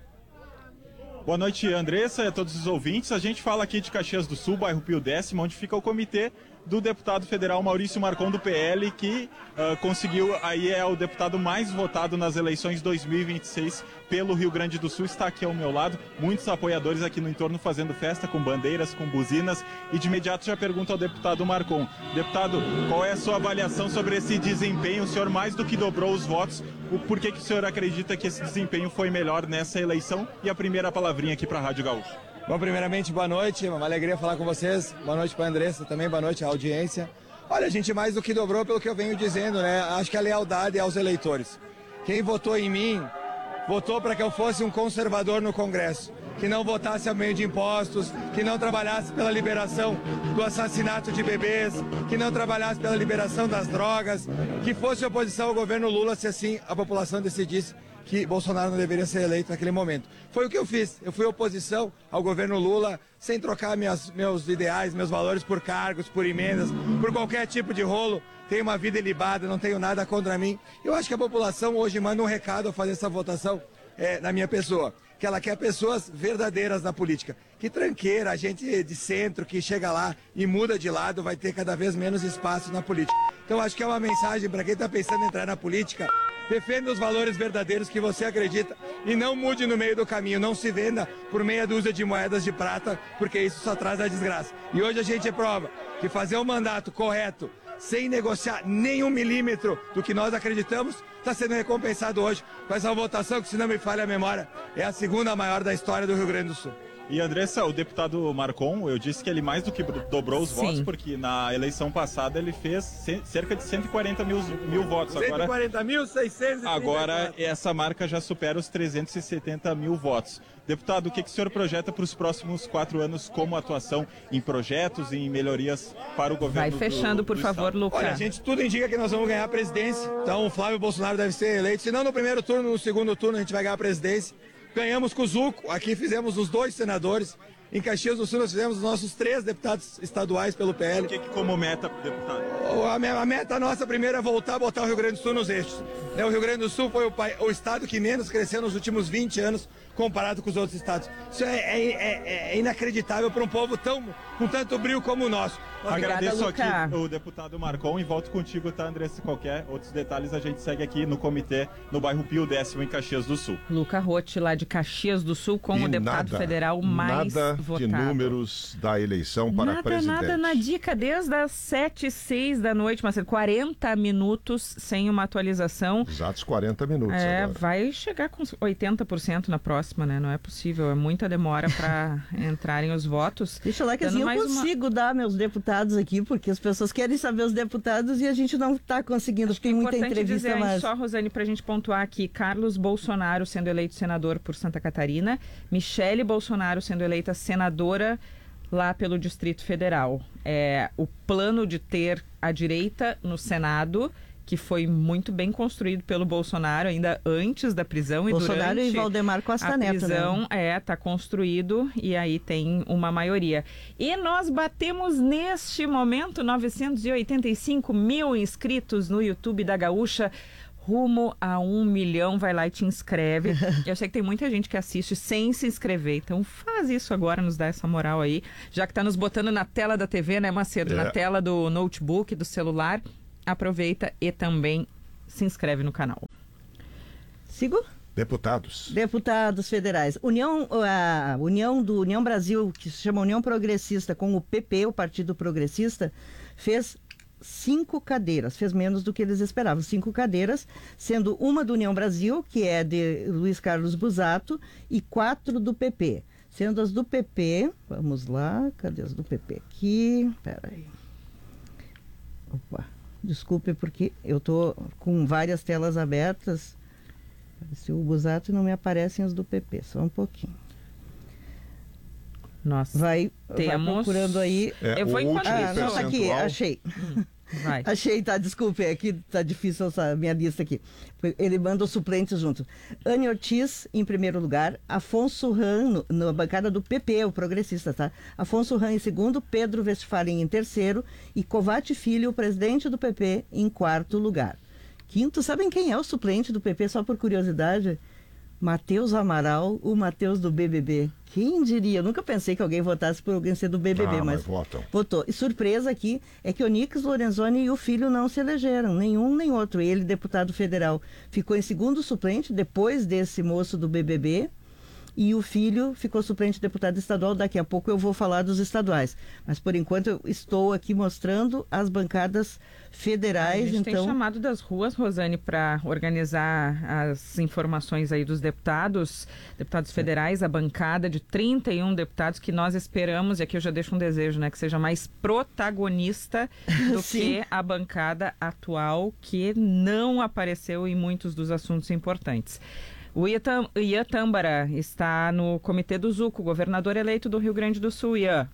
Boa noite, Andressa, e a todos os ouvintes. A gente fala aqui de Caxias do Sul, bairro Pio Décimo, onde fica o comitê do deputado federal Maurício Marcon, do P L, que uh, conseguiu, aí é o deputado mais votado nas eleições dois mil e vinte e seis pelo Rio Grande do Sul. Está aqui ao meu lado, muitos apoiadores aqui no entorno fazendo festa com bandeiras, com buzinas, e de imediato já pergunto ao deputado Marcon. Deputado, qual é a sua avaliação sobre esse desempenho? O senhor mais do que dobrou os votos, o porquê que o senhor acredita que esse desempenho foi melhor nessa eleição? E a primeira palavrinha aqui para a Rádio Gaúcha. Bom, primeiramente, boa noite, uma alegria falar com vocês. Boa noite para a Andressa também, boa noite à audiência. Olha, a gente mais do que dobrou pelo que eu venho dizendo, né? Acho que a lealdade é aos eleitores. Quem votou em mim, votou para que eu fosse um conservador no Congresso, que não votasse ao meio de impostos, que não trabalhasse pela liberação do assassinato de bebês, que não trabalhasse pela liberação das drogas, que fosse oposição ao governo Lula, se assim a população decidisse que Bolsonaro não deveria ser eleito naquele momento. Foi o que eu fiz. Eu fui oposição ao governo Lula, sem trocar minhas, meus ideais, meus valores por cargos, por emendas, por qualquer tipo de rolo. Tenho uma vida ilibada, não tenho nada contra mim. Eu acho que a população hoje manda um recado ao fazer essa votação é, na minha pessoa, que ela quer pessoas verdadeiras na política. Que tranqueira, a gente de centro que chega lá e muda de lado vai ter cada vez menos espaço na política. Então acho que é uma mensagem para quem está pensando em entrar na política. Defenda os valores verdadeiros que você acredita e não mude no meio do caminho. Não se venda por meia dúzia de moedas de prata, porque isso só traz a desgraça. E hoje a gente prova que fazer um mandato correto, sem negociar nem um milímetro do que nós acreditamos, está sendo recompensado hoje com essa votação que, se não me falha a memória, é a segunda maior da história do Rio Grande do Sul. E Andressa, o deputado Marcon, eu disse que ele mais do que dobrou os Sim. votos, porque na eleição passada ele fez cerca de cento e quarenta mil, mil votos. cento e quarenta mil seiscentos e trinta e quatro. Agora essa marca já supera os trezentos e setenta mil votos. Deputado, o que, que o senhor projeta para os próximos quatro anos como atuação em projetos e em melhorias para o governo? Vai fechando, do, por do favor, estado? Lucas. Olha, a gente tudo indica que nós vamos ganhar a presidência. Então o Flávio Bolsonaro deve ser eleito. Se não no primeiro turno, no segundo turno a gente vai ganhar a presidência. Ganhamos com o Zuco, aqui fizemos os dois senadores. Em Caxias do Sul nós fizemos os nossos três deputados estaduais pelo P L. O que, que como meta, deputado? A meta nossa primeiro é voltar a botar o Rio Grande do Sul nos eixos. O Rio Grande do Sul foi o, o estado que menos cresceu nos últimos vinte anos comparado com os outros estados. Isso é, é, é, é inacreditável para um povo tão, com tanto brilho como o nosso. Agradeço Luca. aqui o deputado Marcon e volto contigo, tá, Andressa? Qualquer outros detalhes a gente segue aqui no comitê no bairro Pio Décimo, em Caxias do Sul. Luca Rotti, lá de Caxias do Sul, como E o deputado nada, federal mais nada votado. de números da eleição para nada, presidente. Nada, na dica, desde as sete e seis da noite, mas quarenta minutos sem uma atualização. Exatos quarenta minutos É, agora. vai chegar com oitenta por cento na próxima, né? Não é possível, é muita demora para entrarem os votos. Deixa lá que assim eu consigo uma... dar meus deputados aqui, porque as pessoas querem saber os deputados e a gente não está conseguindo. Acho que tem muita entrevista, dizer, mas... Só, Rosane, para a gente pontuar aqui, Carlos Bolsonaro sendo eleito senador por Santa Catarina, Michele Bolsonaro sendo eleita senadora lá pelo Distrito Federal. É, o plano de ter a direita no Senado, que foi muito bem construído pelo Bolsonaro ainda antes da prisão e Bolsonaro durante e Valdemar Costa a Neto, prisão, né? é, tá construído e aí tem uma maioria. E nós batemos neste momento novecentos e oitenta e cinco mil inscritos no YouTube da Gaúcha, rumo a um milhão. Vai lá e te inscreve. Eu sei que tem muita gente que assiste sem se inscrever, então faz isso agora, nos dá essa moral aí, já que tá nos botando na tela da T V, né, Macedo? É. Na tela do notebook, do celular. Aproveita e também se inscreve no canal. Sigo? Deputados. Deputados federais. União, a União do União Brasil, que se chama União Progressista, com o P P, o Partido Progressista, fez cinco cadeiras, fez menos do que eles esperavam, cinco cadeiras, sendo uma do União Brasil, que é de Luiz Carlos Busato, e quatro do P P. Sendo as do P P, vamos lá, cadê as do P P aqui? Peraí. Opa. Desculpe, porque eu estou com várias telas abertas. Se o Busato não me aparecem os do P P, só um pouquinho. Nossa, vai, temos... vai procurando aí. É, eu vou enquanto ah, não, tá aqui, achei. Vai. Achei, tá, desculpe, aqui tá difícil essa minha lista aqui. Ele manda os suplentes junto. Anne Ortiz, em primeiro lugar, Afonso Ram, na bancada do P P, o progressista, tá? Afonso Ram em segundo, Pedro Westphalen em terceiro e Covatti Filho, o presidente do P P, em quarto lugar. Quinto, sabem quem é o suplente do P P, só por curiosidade? Matheus Amaral, o Matheus do B B B. Quem diria? Eu nunca pensei que alguém votasse por alguém ser do B B B, ah, mas, mas votam. votou. E surpresa aqui é que o Onix Lorenzoni e o filho não se elegeram, nenhum nem outro. Ele, deputado federal, ficou em segundo suplente, depois desse moço do B B B, e o filho ficou suplente deputado estadual. Daqui a pouco eu vou falar dos estaduais. Mas, por enquanto, eu estou aqui mostrando as bancadas federais. A gente então... tem chamado das ruas, Rosane, para organizar as informações aí dos deputados, deputados federais, a bancada de trinta e um deputados que nós esperamos, e aqui eu já deixo um desejo, né, que seja mais protagonista do que a bancada atual, que não apareceu em muitos dos assuntos importantes. O Ian, Ian Tâmbara está no Comitê do Zuco, governador eleito do Rio Grande do Sul. Ian.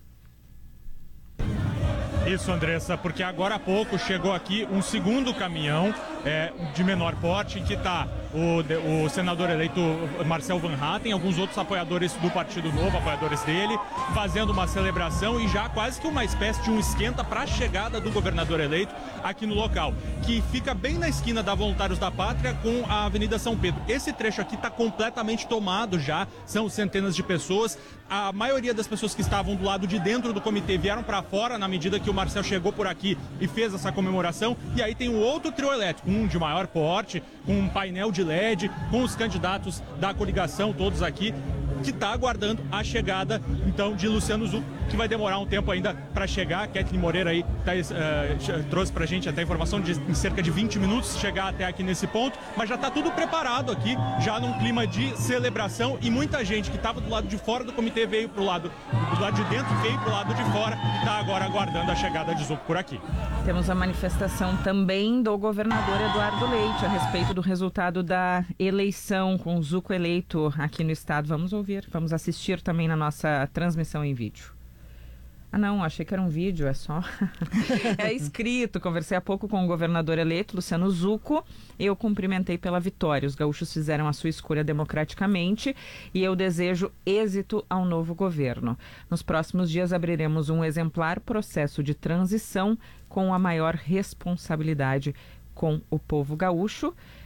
Isso, Andressa, porque agora há pouco chegou aqui um segundo caminhão é, de menor porte, que está o, o senador eleito Marcel Van Hatten, alguns outros apoiadores do Partido Novo, apoiadores dele, fazendo uma celebração e já quase que uma espécie de um esquenta para a chegada do governador eleito aqui no local, que fica bem na esquina da Voluntários da Pátria com a Avenida São Pedro. Esse trecho aqui está completamente tomado já, são centenas de pessoas. A maioria das pessoas que estavam do lado de dentro do comitê vieram para fora na medida que o Marcel chegou por aqui e fez essa comemoração. E aí tem um outro trio elétrico, um de maior porte, com um painel de L E D, com os candidatos da coligação todos aqui, que está aguardando a chegada, então, de Luciano Zucco, que vai demorar um tempo ainda para chegar. Kathleen Moreira aí tá, uh, trouxe para a gente até a informação de em cerca de vinte minutos chegar até aqui nesse ponto, mas já está tudo preparado aqui, já num clima de celebração, e muita gente que estava do lado de fora do comitê veio pro lado do lado de dentro, veio pro lado de fora, está agora aguardando a chegada de Zucco por aqui. Temos a manifestação também do governador Eduardo Leite a respeito do resultado da eleição, com o Zucco eleito aqui no estado. Vamos ouvir, vamos assistir também na nossa transmissão em vídeo. Ah, não, achei que era um vídeo, é só... é escrito. Conversei há pouco com o governador eleito, Luciano Zucco. Eu cumprimentei pela vitória. Os gaúchos fizeram a sua escolha democraticamente e eu desejo êxito ao novo governo. Nos próximos dias abriremos um exemplar processo de transição com a maior responsabilidade com o povo gaúcho.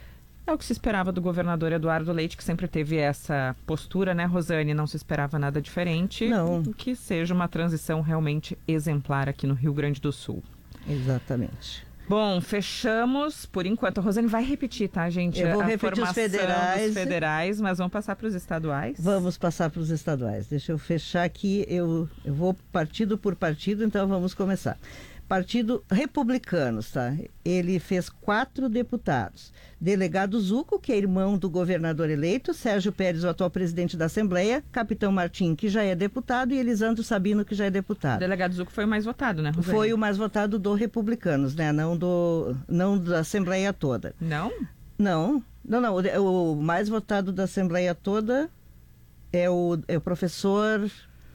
É o que se esperava do governador Eduardo Leite, que sempre teve essa postura, né, Rosane? Não se esperava nada diferente. Não. Que seja uma transição realmente exemplar aqui no Rio Grande do Sul. Exatamente. Bom, fechamos por enquanto. A Rosane vai repetir, tá, gente? Eu vou a repetir os federais. Dos federais, mas vamos passar para os estaduais? Vamos passar para os estaduais. Deixa eu fechar aqui. Eu, eu vou partido por partido, então vamos começar. Partido Republicanos, tá? Ele fez quatro deputados. Delegado Zuco, que é irmão do governador eleito, Sérgio Pérez, o atual presidente da Assembleia, Capitão Martim, que já é deputado, e Elisandro Sabino, que já é deputado. O delegado Zuco foi o mais votado, né, Rosane? Foi o mais votado do Republicanos, né? Não, do, não da Assembleia toda. Não? Não, não, não. O, o mais votado da Assembleia toda é o, é o professor...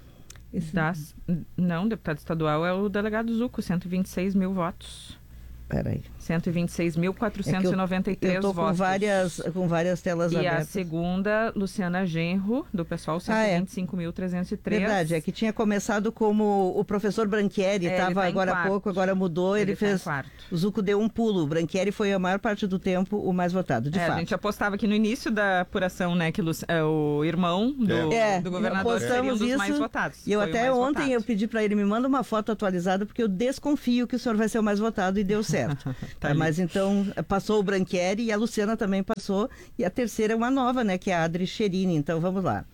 Das, não, deputado estadual é o delegado Zuco, cento e vinte e seis mil votos. Peraí. cento e vinte e seis mil quatrocentos e noventa e três é eu tô votos. Com várias, com várias telas e abertas. E a segunda, Luciana Genro, do pessoal, cento e vinte e cinco mil trezentos e três. Ah, é. Verdade, é que tinha começado como o professor Branchieri, estava é, tá agora há pouco, agora mudou, ele, ele fez... Tá o Zuco deu um pulo, o Branchieri foi a maior parte do tempo o mais votado, de é, fato. A gente apostava que no início da apuração, né, que o, é, o irmão do, é, do governador seria um dos isso, mais votados. E eu foi até ontem votado. eu pedi para ele, me manda uma foto atualizada, porque eu desconfio que o senhor vai ser o mais votado, e deu certo. tá Mas então, passou o Branchieri e a Luciana também passou, e a terceira é uma nova, né, que é a Adri Cherini. Então, vamos lá.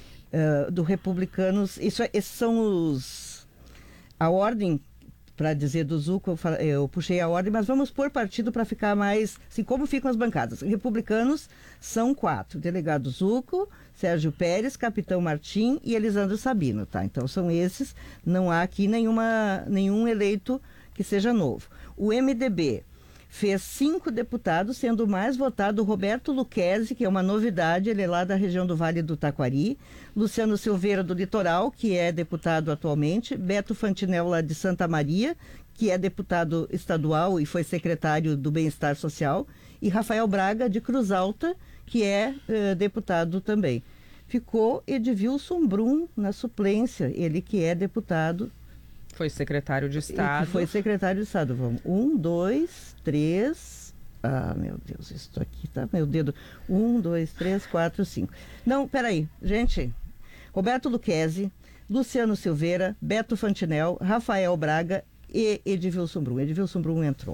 Uh, do Republicanos, isso, esses são os... A ordem, para dizer do Zuco, eu, eu puxei a ordem, mas vamos por partido para ficar mais... Assim, como ficam as bancadas? Republicanos são quatro. Delegado Zuco, Sérgio Pérez, Capitão Martim e Elisandro Sabino, tá? Então, são esses. Não há aqui nenhuma, nenhum eleito que seja novo. O M D B... fez cinco deputados, sendo o mais votado Roberto Luquezzi, que é uma novidade, ele é lá da região do Vale do Taquari, Luciano Silveira, do Litoral, que é deputado atualmente, Beto Fantinel, lá de Santa Maria, que é deputado estadual e foi secretário do Bem-Estar Social, e Rafael Braga, de Cruz Alta, que é uh, deputado também. Ficou Edvilson Brum na suplência, ele que é deputado. Foi secretário de Estado. Que foi secretário de Estado. Vamos. Um, dois, três. Ah, meu Deus, isso aqui tá. Meu dedo. Um, dois, três, quatro, cinco. Não, peraí, gente. Roberto Luquezzi, Luciano Silveira, Beto Fantinel, Rafael Braga e Edvilson Brum. Edvilson Brum entrou.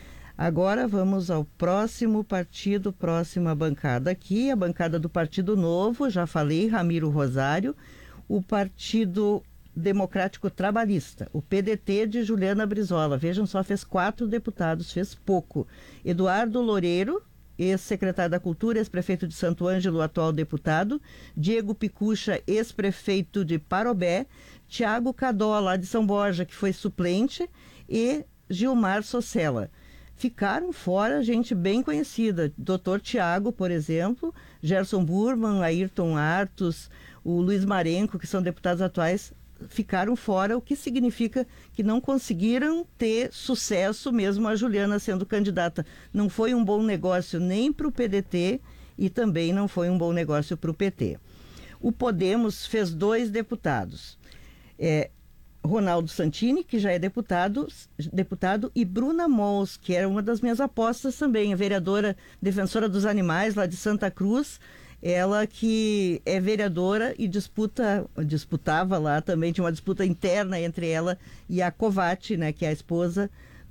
Agora vamos ao próximo partido, próxima bancada aqui, a bancada do Partido Novo, já falei, Ramiro Rosário, o Partido Democrático Trabalhista, o P D T de Juliana Brizola. Vejam só, fez quatro deputados, fez pouco. Eduardo Loureiro, ex-secretário da Cultura, ex-prefeito de Santo Ângelo, atual deputado. Diego Picucha, ex-prefeito de Parobé. Tiago Cadó, lá de São Borja, que foi suplente. E Gilmar Socella. Ficaram fora gente bem conhecida. doutor Tiago, por exemplo, Gerson Burman, Ayrton Artos, o Luiz Marenco, que são deputados atuais, ficaram fora, o que significa que não conseguiram ter sucesso, mesmo a Juliana sendo candidata. Não foi um bom negócio nem para o P D T e também não foi um bom negócio para o P T. O Podemos fez dois deputados. É, Ronaldo Santini, que já é deputado, deputado, e Bruna Mols, que era uma das minhas apostas também, a vereadora defensora dos animais lá de Santa Cruz. Ela que é vereadora e disputa, disputava lá também, tinha uma disputa interna entre ela e a Covatti, né, que é a esposa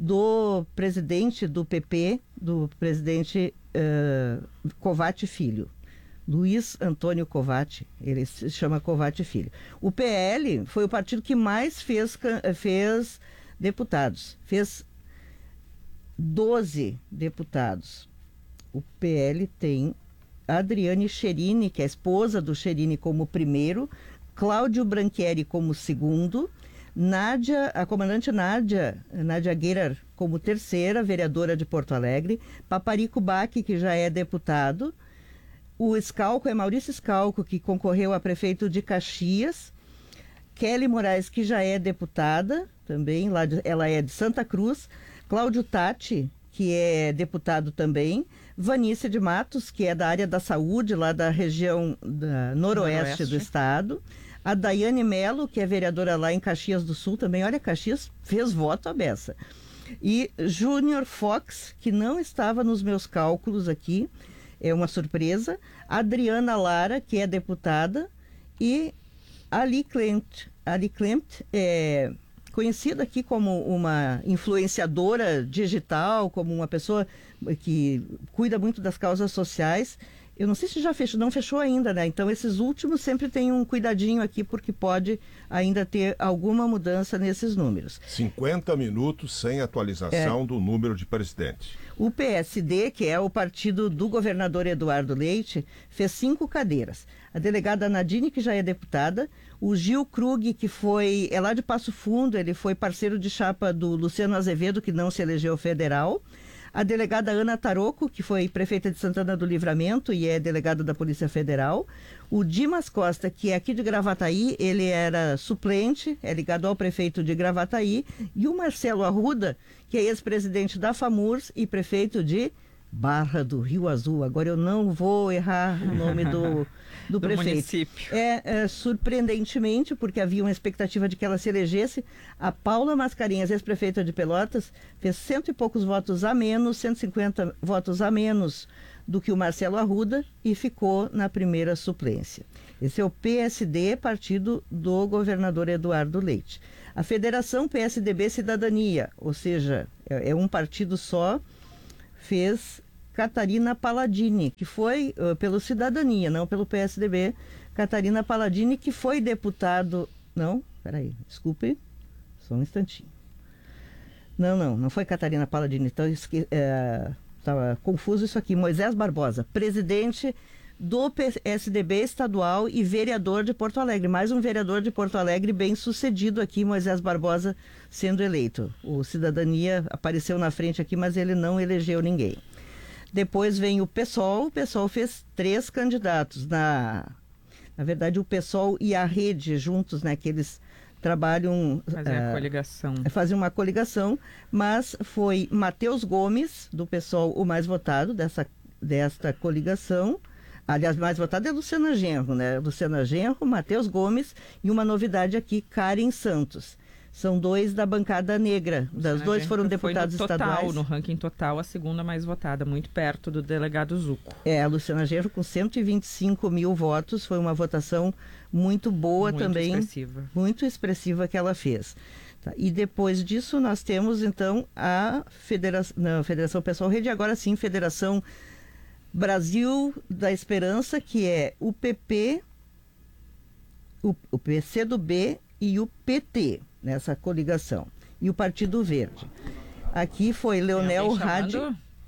do presidente do P P, do presidente uh, Covatti Filho. Luiz Antônio Covatti, ele se chama Covatti Filho. O P L foi o partido que mais fez, fez deputados, fez doze deputados. O P L tem Adriane Cherini, que é a esposa do Cherini, como primeiro, Cláudio Branchieri como segundo, Nádia, a comandante Nádia, Nádia Gueirar como terceira, vereadora de Porto Alegre, Paparico Baque, que já é deputado, o Scalco é Maurício Scalco, que concorreu a prefeito de Caxias, Kelly Moraes, que já é deputada, também, lá de, ela é de Santa Cruz, Cláudio Tatti, que é deputado também, Vanícia de Matos, que é da área da saúde, lá da região da noroeste, noroeste. do estado, a Daiane Melo, que é vereadora lá em Caxias do Sul também, olha, Caxias fez voto à beça, e Júnior Fox, que não estava nos meus cálculos aqui, é uma surpresa, Adriana Lara, que é deputada, e Ali Klemt. Ali Klemt é conhecida aqui como uma influenciadora digital, como uma pessoa que cuida muito das causas sociais. Eu não sei se já fechou, não fechou ainda, né? Então, esses últimos sempre tem um cuidadinho aqui, porque pode ainda ter alguma mudança nesses números. cinquenta minutos sem atualização é. do número de presidente. O P S D, que é o partido do governador Eduardo Leite, fez cinco cadeiras. A delegada Nadine, que já é deputada, o Gil Krug, que foi, é lá de Passo Fundo, ele foi parceiro de chapa do Luciano Azevedo, que não se elegeu federal. A delegada Ana Taroco, que foi prefeita de Santana do Livramento e é delegada da Polícia Federal. O Dimas Costa, que é aqui de Gravataí, ele era suplente, é ligado ao prefeito de Gravataí. E o Marcelo Arruda, que é ex-presidente da FAMURS e prefeito de Barra do Rio Azul. Agora eu não vou errar o nome do, do, do prefeito. Município. É, é, surpreendentemente, porque havia uma expectativa de que ela se elegesse, a Paula Mascarenhas, ex-prefeita de Pelotas, fez cento e poucos votos a menos, cento e cinquenta votos a menos do que o Marcelo Arruda e ficou na primeira suplência. Esse é o P S D, partido do governador Eduardo Leite. A Federação P S D B Cidadania, ou seja, é, é um partido só, fez Catarina Palladini, que foi uh, pelo Cidadania, não pelo P S D B. Catarina Palladini, que foi deputado... Não, peraí, desculpe, só um instantinho. Não, não, não foi Catarina Palladini, então esque... estava confuso isso aqui. Moisés Barbosa, presidente do P S D B estadual e vereador de Porto Alegre. Mais um vereador de Porto Alegre bem sucedido aqui, Moisés Barbosa, sendo eleito. O Cidadania apareceu na frente aqui, mas ele não elegeu ninguém. Depois vem o PSOL. O PSOL fez três candidatos. Na, na verdade, o PSOL e a Rede juntos, né, que eles trabalham... Fazem uh, a coligação. Fazem uma coligação, mas foi Matheus Gomes, do PSOL, o mais votado dessa, desta coligação. Aliás, mais votado é Luciana Genro, né? Luciana Genro, Matheus Gomes e uma novidade aqui, Karen Santos. São dois da bancada negra. Das dois foram deputados total, estaduais. No ranking total, a segunda mais votada, muito perto do delegado Zucco. É, a Luciana Genro com cento e vinte e cinco mil votos. Foi uma votação muito boa muito também. Muito expressiva. Muito expressiva que ela fez. Tá, e depois disso, nós temos, então, a Federação, não, Federação Pessoal Rede, agora sim, Federação Brasil da Esperança, que é o P P, o, o P C do B e o P T, nessa coligação. E o Partido Verde. Aqui foi Leonel Hadi.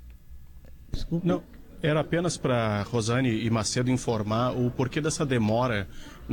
Desculpa. Não, era apenas para Rosane e Macedo informar o porquê dessa demora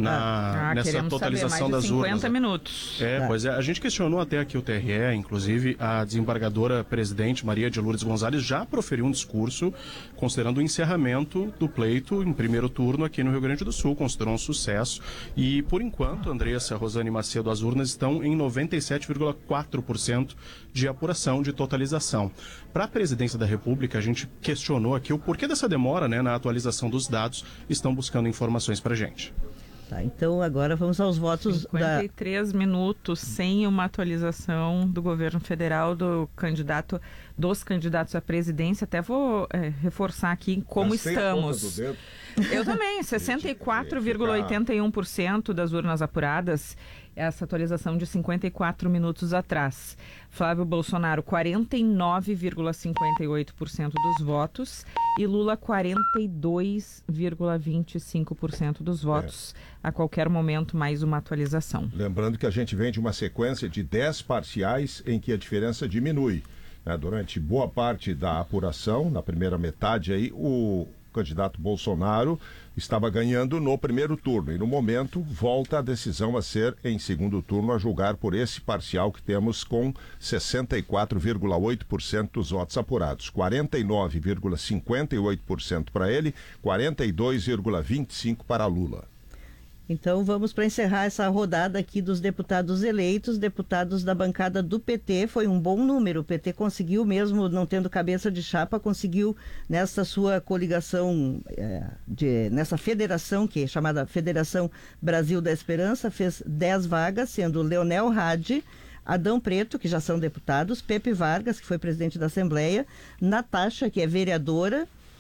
na, ah, nessa totalização das urnas. cinquenta minutos. É, tá. Pois é. A gente questionou até aqui o T R E, inclusive a desembargadora presidente Maria de Lourdes Gonzalez já proferiu um discurso considerando o encerramento do pleito em primeiro turno aqui no Rio Grande do Sul, considerou um sucesso. E, por enquanto, Andressa, Rosane e Macedo, as urnas estão em noventa e sete vírgula quatro por cento de apuração, de totalização. Para a presidência da República, a gente questionou aqui o porquê dessa demora, né, na atualização dos dados. Estão buscando informações para a gente. Tá, então agora vamos aos votos. cinquenta e três da... minutos sem uma atualização do governo federal do candidato, dos candidatos à presidência. Até vou é, reforçar aqui como Gastei estamos. Eu também, sessenta e quatro vírgula oitenta e um por cento das urnas apuradas, essa atualização de cinquenta e quatro minutos atrás. Flávio Bolsonaro, quarenta e nove vírgula cinquenta e oito por cento dos votos e Lula, quarenta e dois vírgula vinte e cinco por cento dos votos. É. A qualquer momento, mais uma atualização. Lembrando que a gente vem de uma sequência de dez parciais em que a diferença diminui. Né? Durante boa parte da apuração, na primeira metade aí, o candidato Bolsonaro estava ganhando no primeiro turno e no momento volta a decisão a ser em segundo turno, a julgar por esse parcial que temos com sessenta e quatro vírgula oito por cento dos votos apurados, quarenta e nove vírgula cinquenta e oito por cento para ele, quarenta e dois vírgula vinte e cinco por cento para Lula. Então vamos para encerrar essa rodada aqui dos deputados eleitos, deputados da bancada do P T. Foi um bom número, o P T conseguiu, mesmo não tendo cabeça de chapa, conseguiu nessa sua coligação, é, de, nessa federação, que é chamada Federação Brasil da Esperança, fez dez vagas, sendo Leonel Hadi, Adão Preto, que já são deputados, Pepe Vargas, que foi presidente da Assembleia, Natasha, que é vereadora,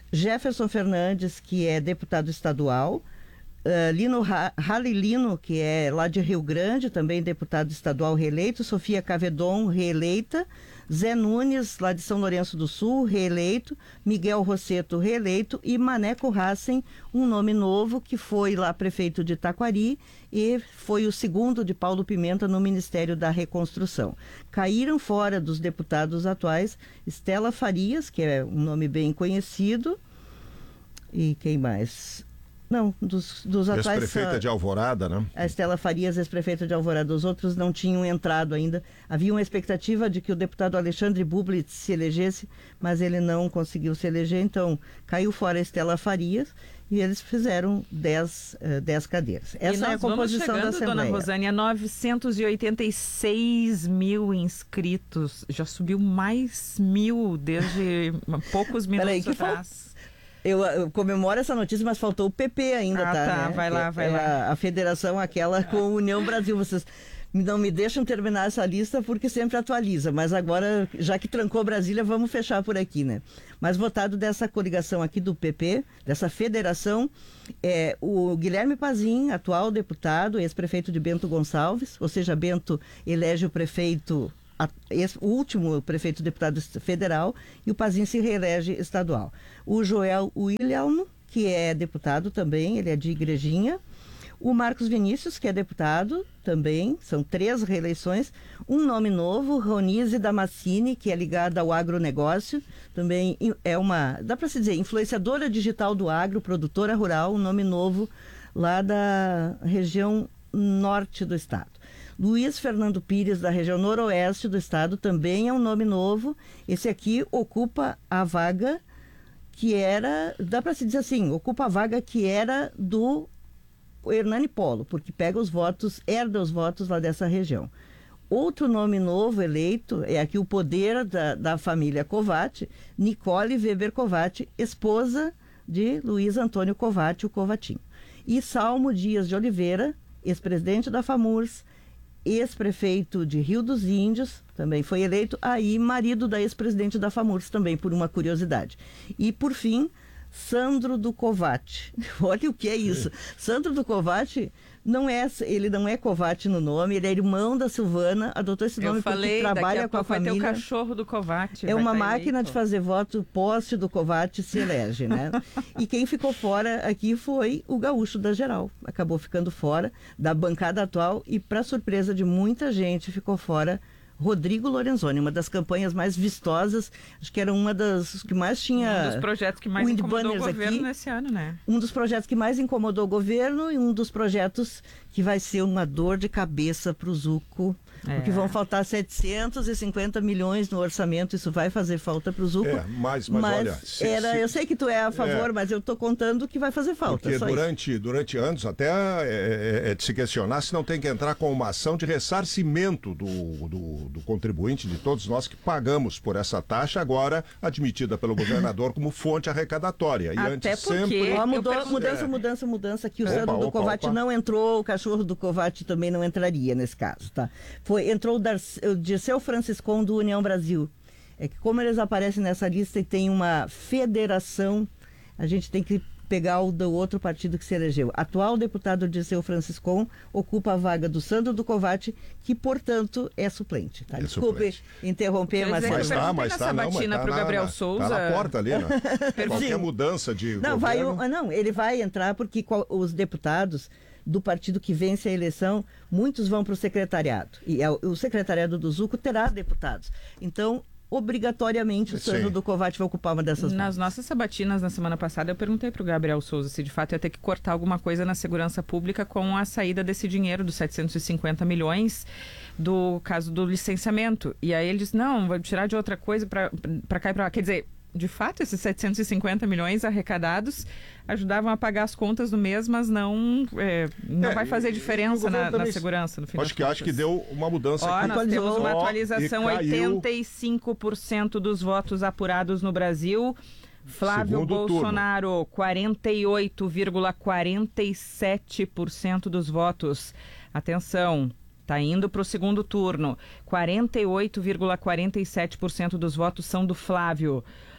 Jefferson Fernandes, que é deputado estadual, uh, Lino Halilino, que é lá de Rio Grande, também deputado estadual reeleito, Sofia Cavedon, reeleita, Zé Nunes, lá de São Lourenço do Sul, reeleito, Miguel Rosseto, reeleito, e Maneco Hassen, um nome novo, que foi lá prefeito de Taquari e foi o segundo de Paulo Pimenta no Ministério da Reconstrução. Caíram fora dos deputados atuais Estela Farias, que é um nome bem conhecido, e quem mais? Não, dos, dos atuais... Ex-prefeita de Alvorada, né? A Estela Farias, ex-prefeita de Alvorada. Os outros não tinham entrado ainda. Havia uma expectativa de que o deputado Alexandre Bublitz se elegesse, mas ele não conseguiu se eleger, então caiu fora a Estela Farias e eles fizeram dez, uh, dez cadeiras. Essa é a composição chegando, da Assembleia. Dona Rosânia, novecentos e oitenta e seis mil inscritos. Já subiu mais mil desde poucos minutos Peraí, que atrás. Fal... Eu, eu comemoro essa notícia, mas faltou o P P ainda, ah, tá? tá, né? vai lá, vai é, lá. A federação, aquela com a União Brasil. Vocês não me deixam terminar essa lista porque sempre atualiza, mas agora, já que trancou Brasília, vamos fechar por aqui, né? Mas votado dessa coligação aqui do P P, dessa federação, é o Guilherme Pazin, atual deputado, ex-prefeito de Bento Gonçalves, ou seja, Bento elege o prefeito... o último prefeito deputado federal, e o Pazin se reelege estadual. O Joel William, que é deputado também, ele é de Igrejinha. O Marcos Vinícius, que é deputado também, são três reeleições. Um nome novo, Ronise Damascini, que é ligada ao agronegócio, também é uma, dá para se dizer, influenciadora digital do agro, produtora rural, um nome novo lá da região norte do estado. Luiz Fernando Pires, da região noroeste do estado, também é um nome novo. Esse aqui ocupa a vaga que era, dá para se dizer assim, ocupa a vaga que era do Hernani Polo, porque pega os votos, herda os votos lá dessa região. Outro nome novo eleito é aqui o poder da, da família Covatti, Nicole Weber Covatti, esposa de Luiz Antônio Covatti, o Covatinho. E Salmo Dias de Oliveira, ex-presidente da FAMURS, ex-prefeito de Rio dos Índios, também foi eleito, aí marido da ex-presidente da FAMURS também, por uma curiosidade. E, por fim, Sandro do Covatti. Olha o que é isso. Sandro do Covatti, não é, ele não é Covatti no nome, ele é irmão da Silvana, adotou esse nome Eu falei, porque trabalha com a família. Vai ter o cachorro do Covatti. É uma tá máquina eleito. de fazer voto, poste do Covatti se elege, né? E quem ficou fora aqui foi o gaúcho da geral. Acabou ficando fora da bancada atual e, para surpresa de muita gente, ficou fora Rodrigo Lorenzoni, uma das campanhas mais vistosas, acho que era uma das que mais tinha... Um dos projetos que mais incomodou o governo aqui, nesse ano, né? Um dos projetos que mais incomodou o governo e um dos projetos que vai ser uma dor de cabeça para o Zuco, é. Porque vão faltar setecentos e cinquenta milhões no orçamento, isso vai fazer falta para o Zuco. É, mas, mas, mas olha... Se, era, se, eu sei que tu é a favor, é, mas eu estou contando que vai fazer falta. Porque durante, durante anos até é, é, é de se questionar se não tem que entrar com uma ação de ressarcimento do, do, do contribuinte, de todos nós que pagamos por essa taxa, agora admitida pelo governador como fonte arrecadatória. E até antes porque... sempre... Ó, mudou, mudança, é. mudança, mudança, que o opa, Sandro do opa, Covatti opa. não entrou, o cachorro do Covatti também não entraria nesse caso, tá? Foi, entrou o, Darcy, o Dirceu Franciscon do União Brasil. É que como eles aparecem nessa lista e tem uma federação, a gente tem que pegar o do outro partido que se elegeu. Atual deputado Dirceu Franciscon ocupa a vaga do Sandro do Covatti, que, portanto, é suplente. Tá? É Desculpe suplente. interromper, mas... Mas tá, mas tá, não, mas tá pro na, Gabriel na, Souza. tá na porta ali, né? Qualquer mudança de não, vai, não, ele vai entrar porque os deputados do partido que vence a eleição, muitos vão para o secretariado. E é, o secretariado do Zuco terá deputados. Então, obrigatoriamente, o Sandro do Covatti vai ocupar uma dessas Nas vagas. nossas sabatinas na semana passada, eu perguntei para o Gabriel Souza se de fato ia ter que cortar alguma coisa na segurança pública com a saída desse dinheiro dos setecentos e cinquenta milhões do caso do licenciamento. E aí ele disse, não, vai tirar de outra coisa para cá e para lá. Quer dizer, de fato, esses setecentos e cinquenta milhões arrecadados ajudavam a pagar as contas do mês, mas não, é, não é, vai fazer diferença na, na segurança, no fim acho das que contas. Acho que deu uma mudança. Ó, aqui. Nós temos uma atualização, Ó, oitenta e cinco por cento dos votos apurados no Brasil. Flávio Segundo Bolsonaro, turno. quarenta e oito vírgula quarenta e sete por cento dos votos. Atenção, está indo para o segundo turno. quarenta e oito vírgula quarenta e sete por cento dos votos são do Flávio.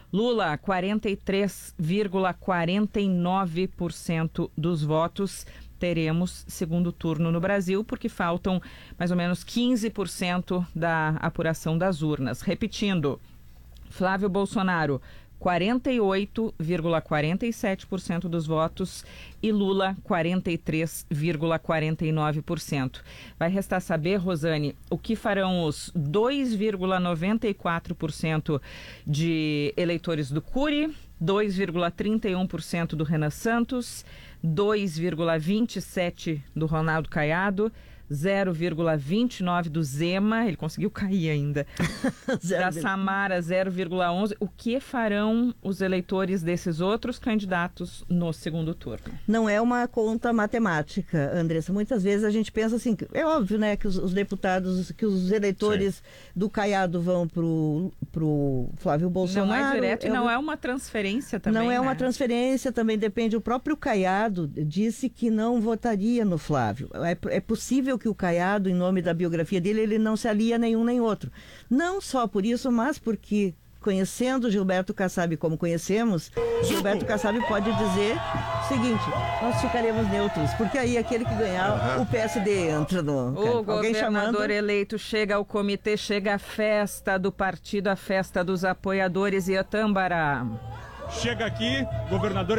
Lula, quarenta e três vírgula quarenta e nove por cento dos votos. Teremos segundo turno no Brasil, porque faltam mais ou menos quinze por cento da apuração das urnas. Repetindo, Flávio Bolsonaro, quarenta e oito vírgula quarenta e sete por cento dos votos e Lula, quarenta e três vírgula quarenta e nove por cento. Vai restar saber, Rosane, o que farão os dois vírgula noventa e quatro por cento de eleitores do Cury, dois vírgula trinta e um por cento do Renan Santos, dois vírgula vinte e sete por cento do Ronaldo Caiado, zero vírgula vinte e nove do Zema, ele conseguiu cair ainda, da Samara, zero vírgula onze. O que farão os eleitores desses outros candidatos no segundo turno? Não é uma conta matemática, Andressa. Muitas vezes a gente pensa assim, é óbvio, né, que os, os deputados, que os eleitores Sim. do Caiado vão pro, pro Flávio Bolsonaro. Não é direto e é, não é uma transferência também, Não é né? uma transferência, também depende. O próprio Caiado disse que não votaria no Flávio. É, é possível que o Caiado, em nome da biografia dele, ele não se alia a nenhum nem outro. Não só por isso, mas porque, conhecendo Gilberto Kassab como conhecemos, Gilberto Kassab pode dizer o seguinte: nós ficaremos neutros, porque aí aquele que ganhar, uhum. o P S D entra no... O Alguém governador chamando... eleito chega ao comitê, chega a festa do partido, a festa dos apoiadores e a Tambará. Chega aqui, governador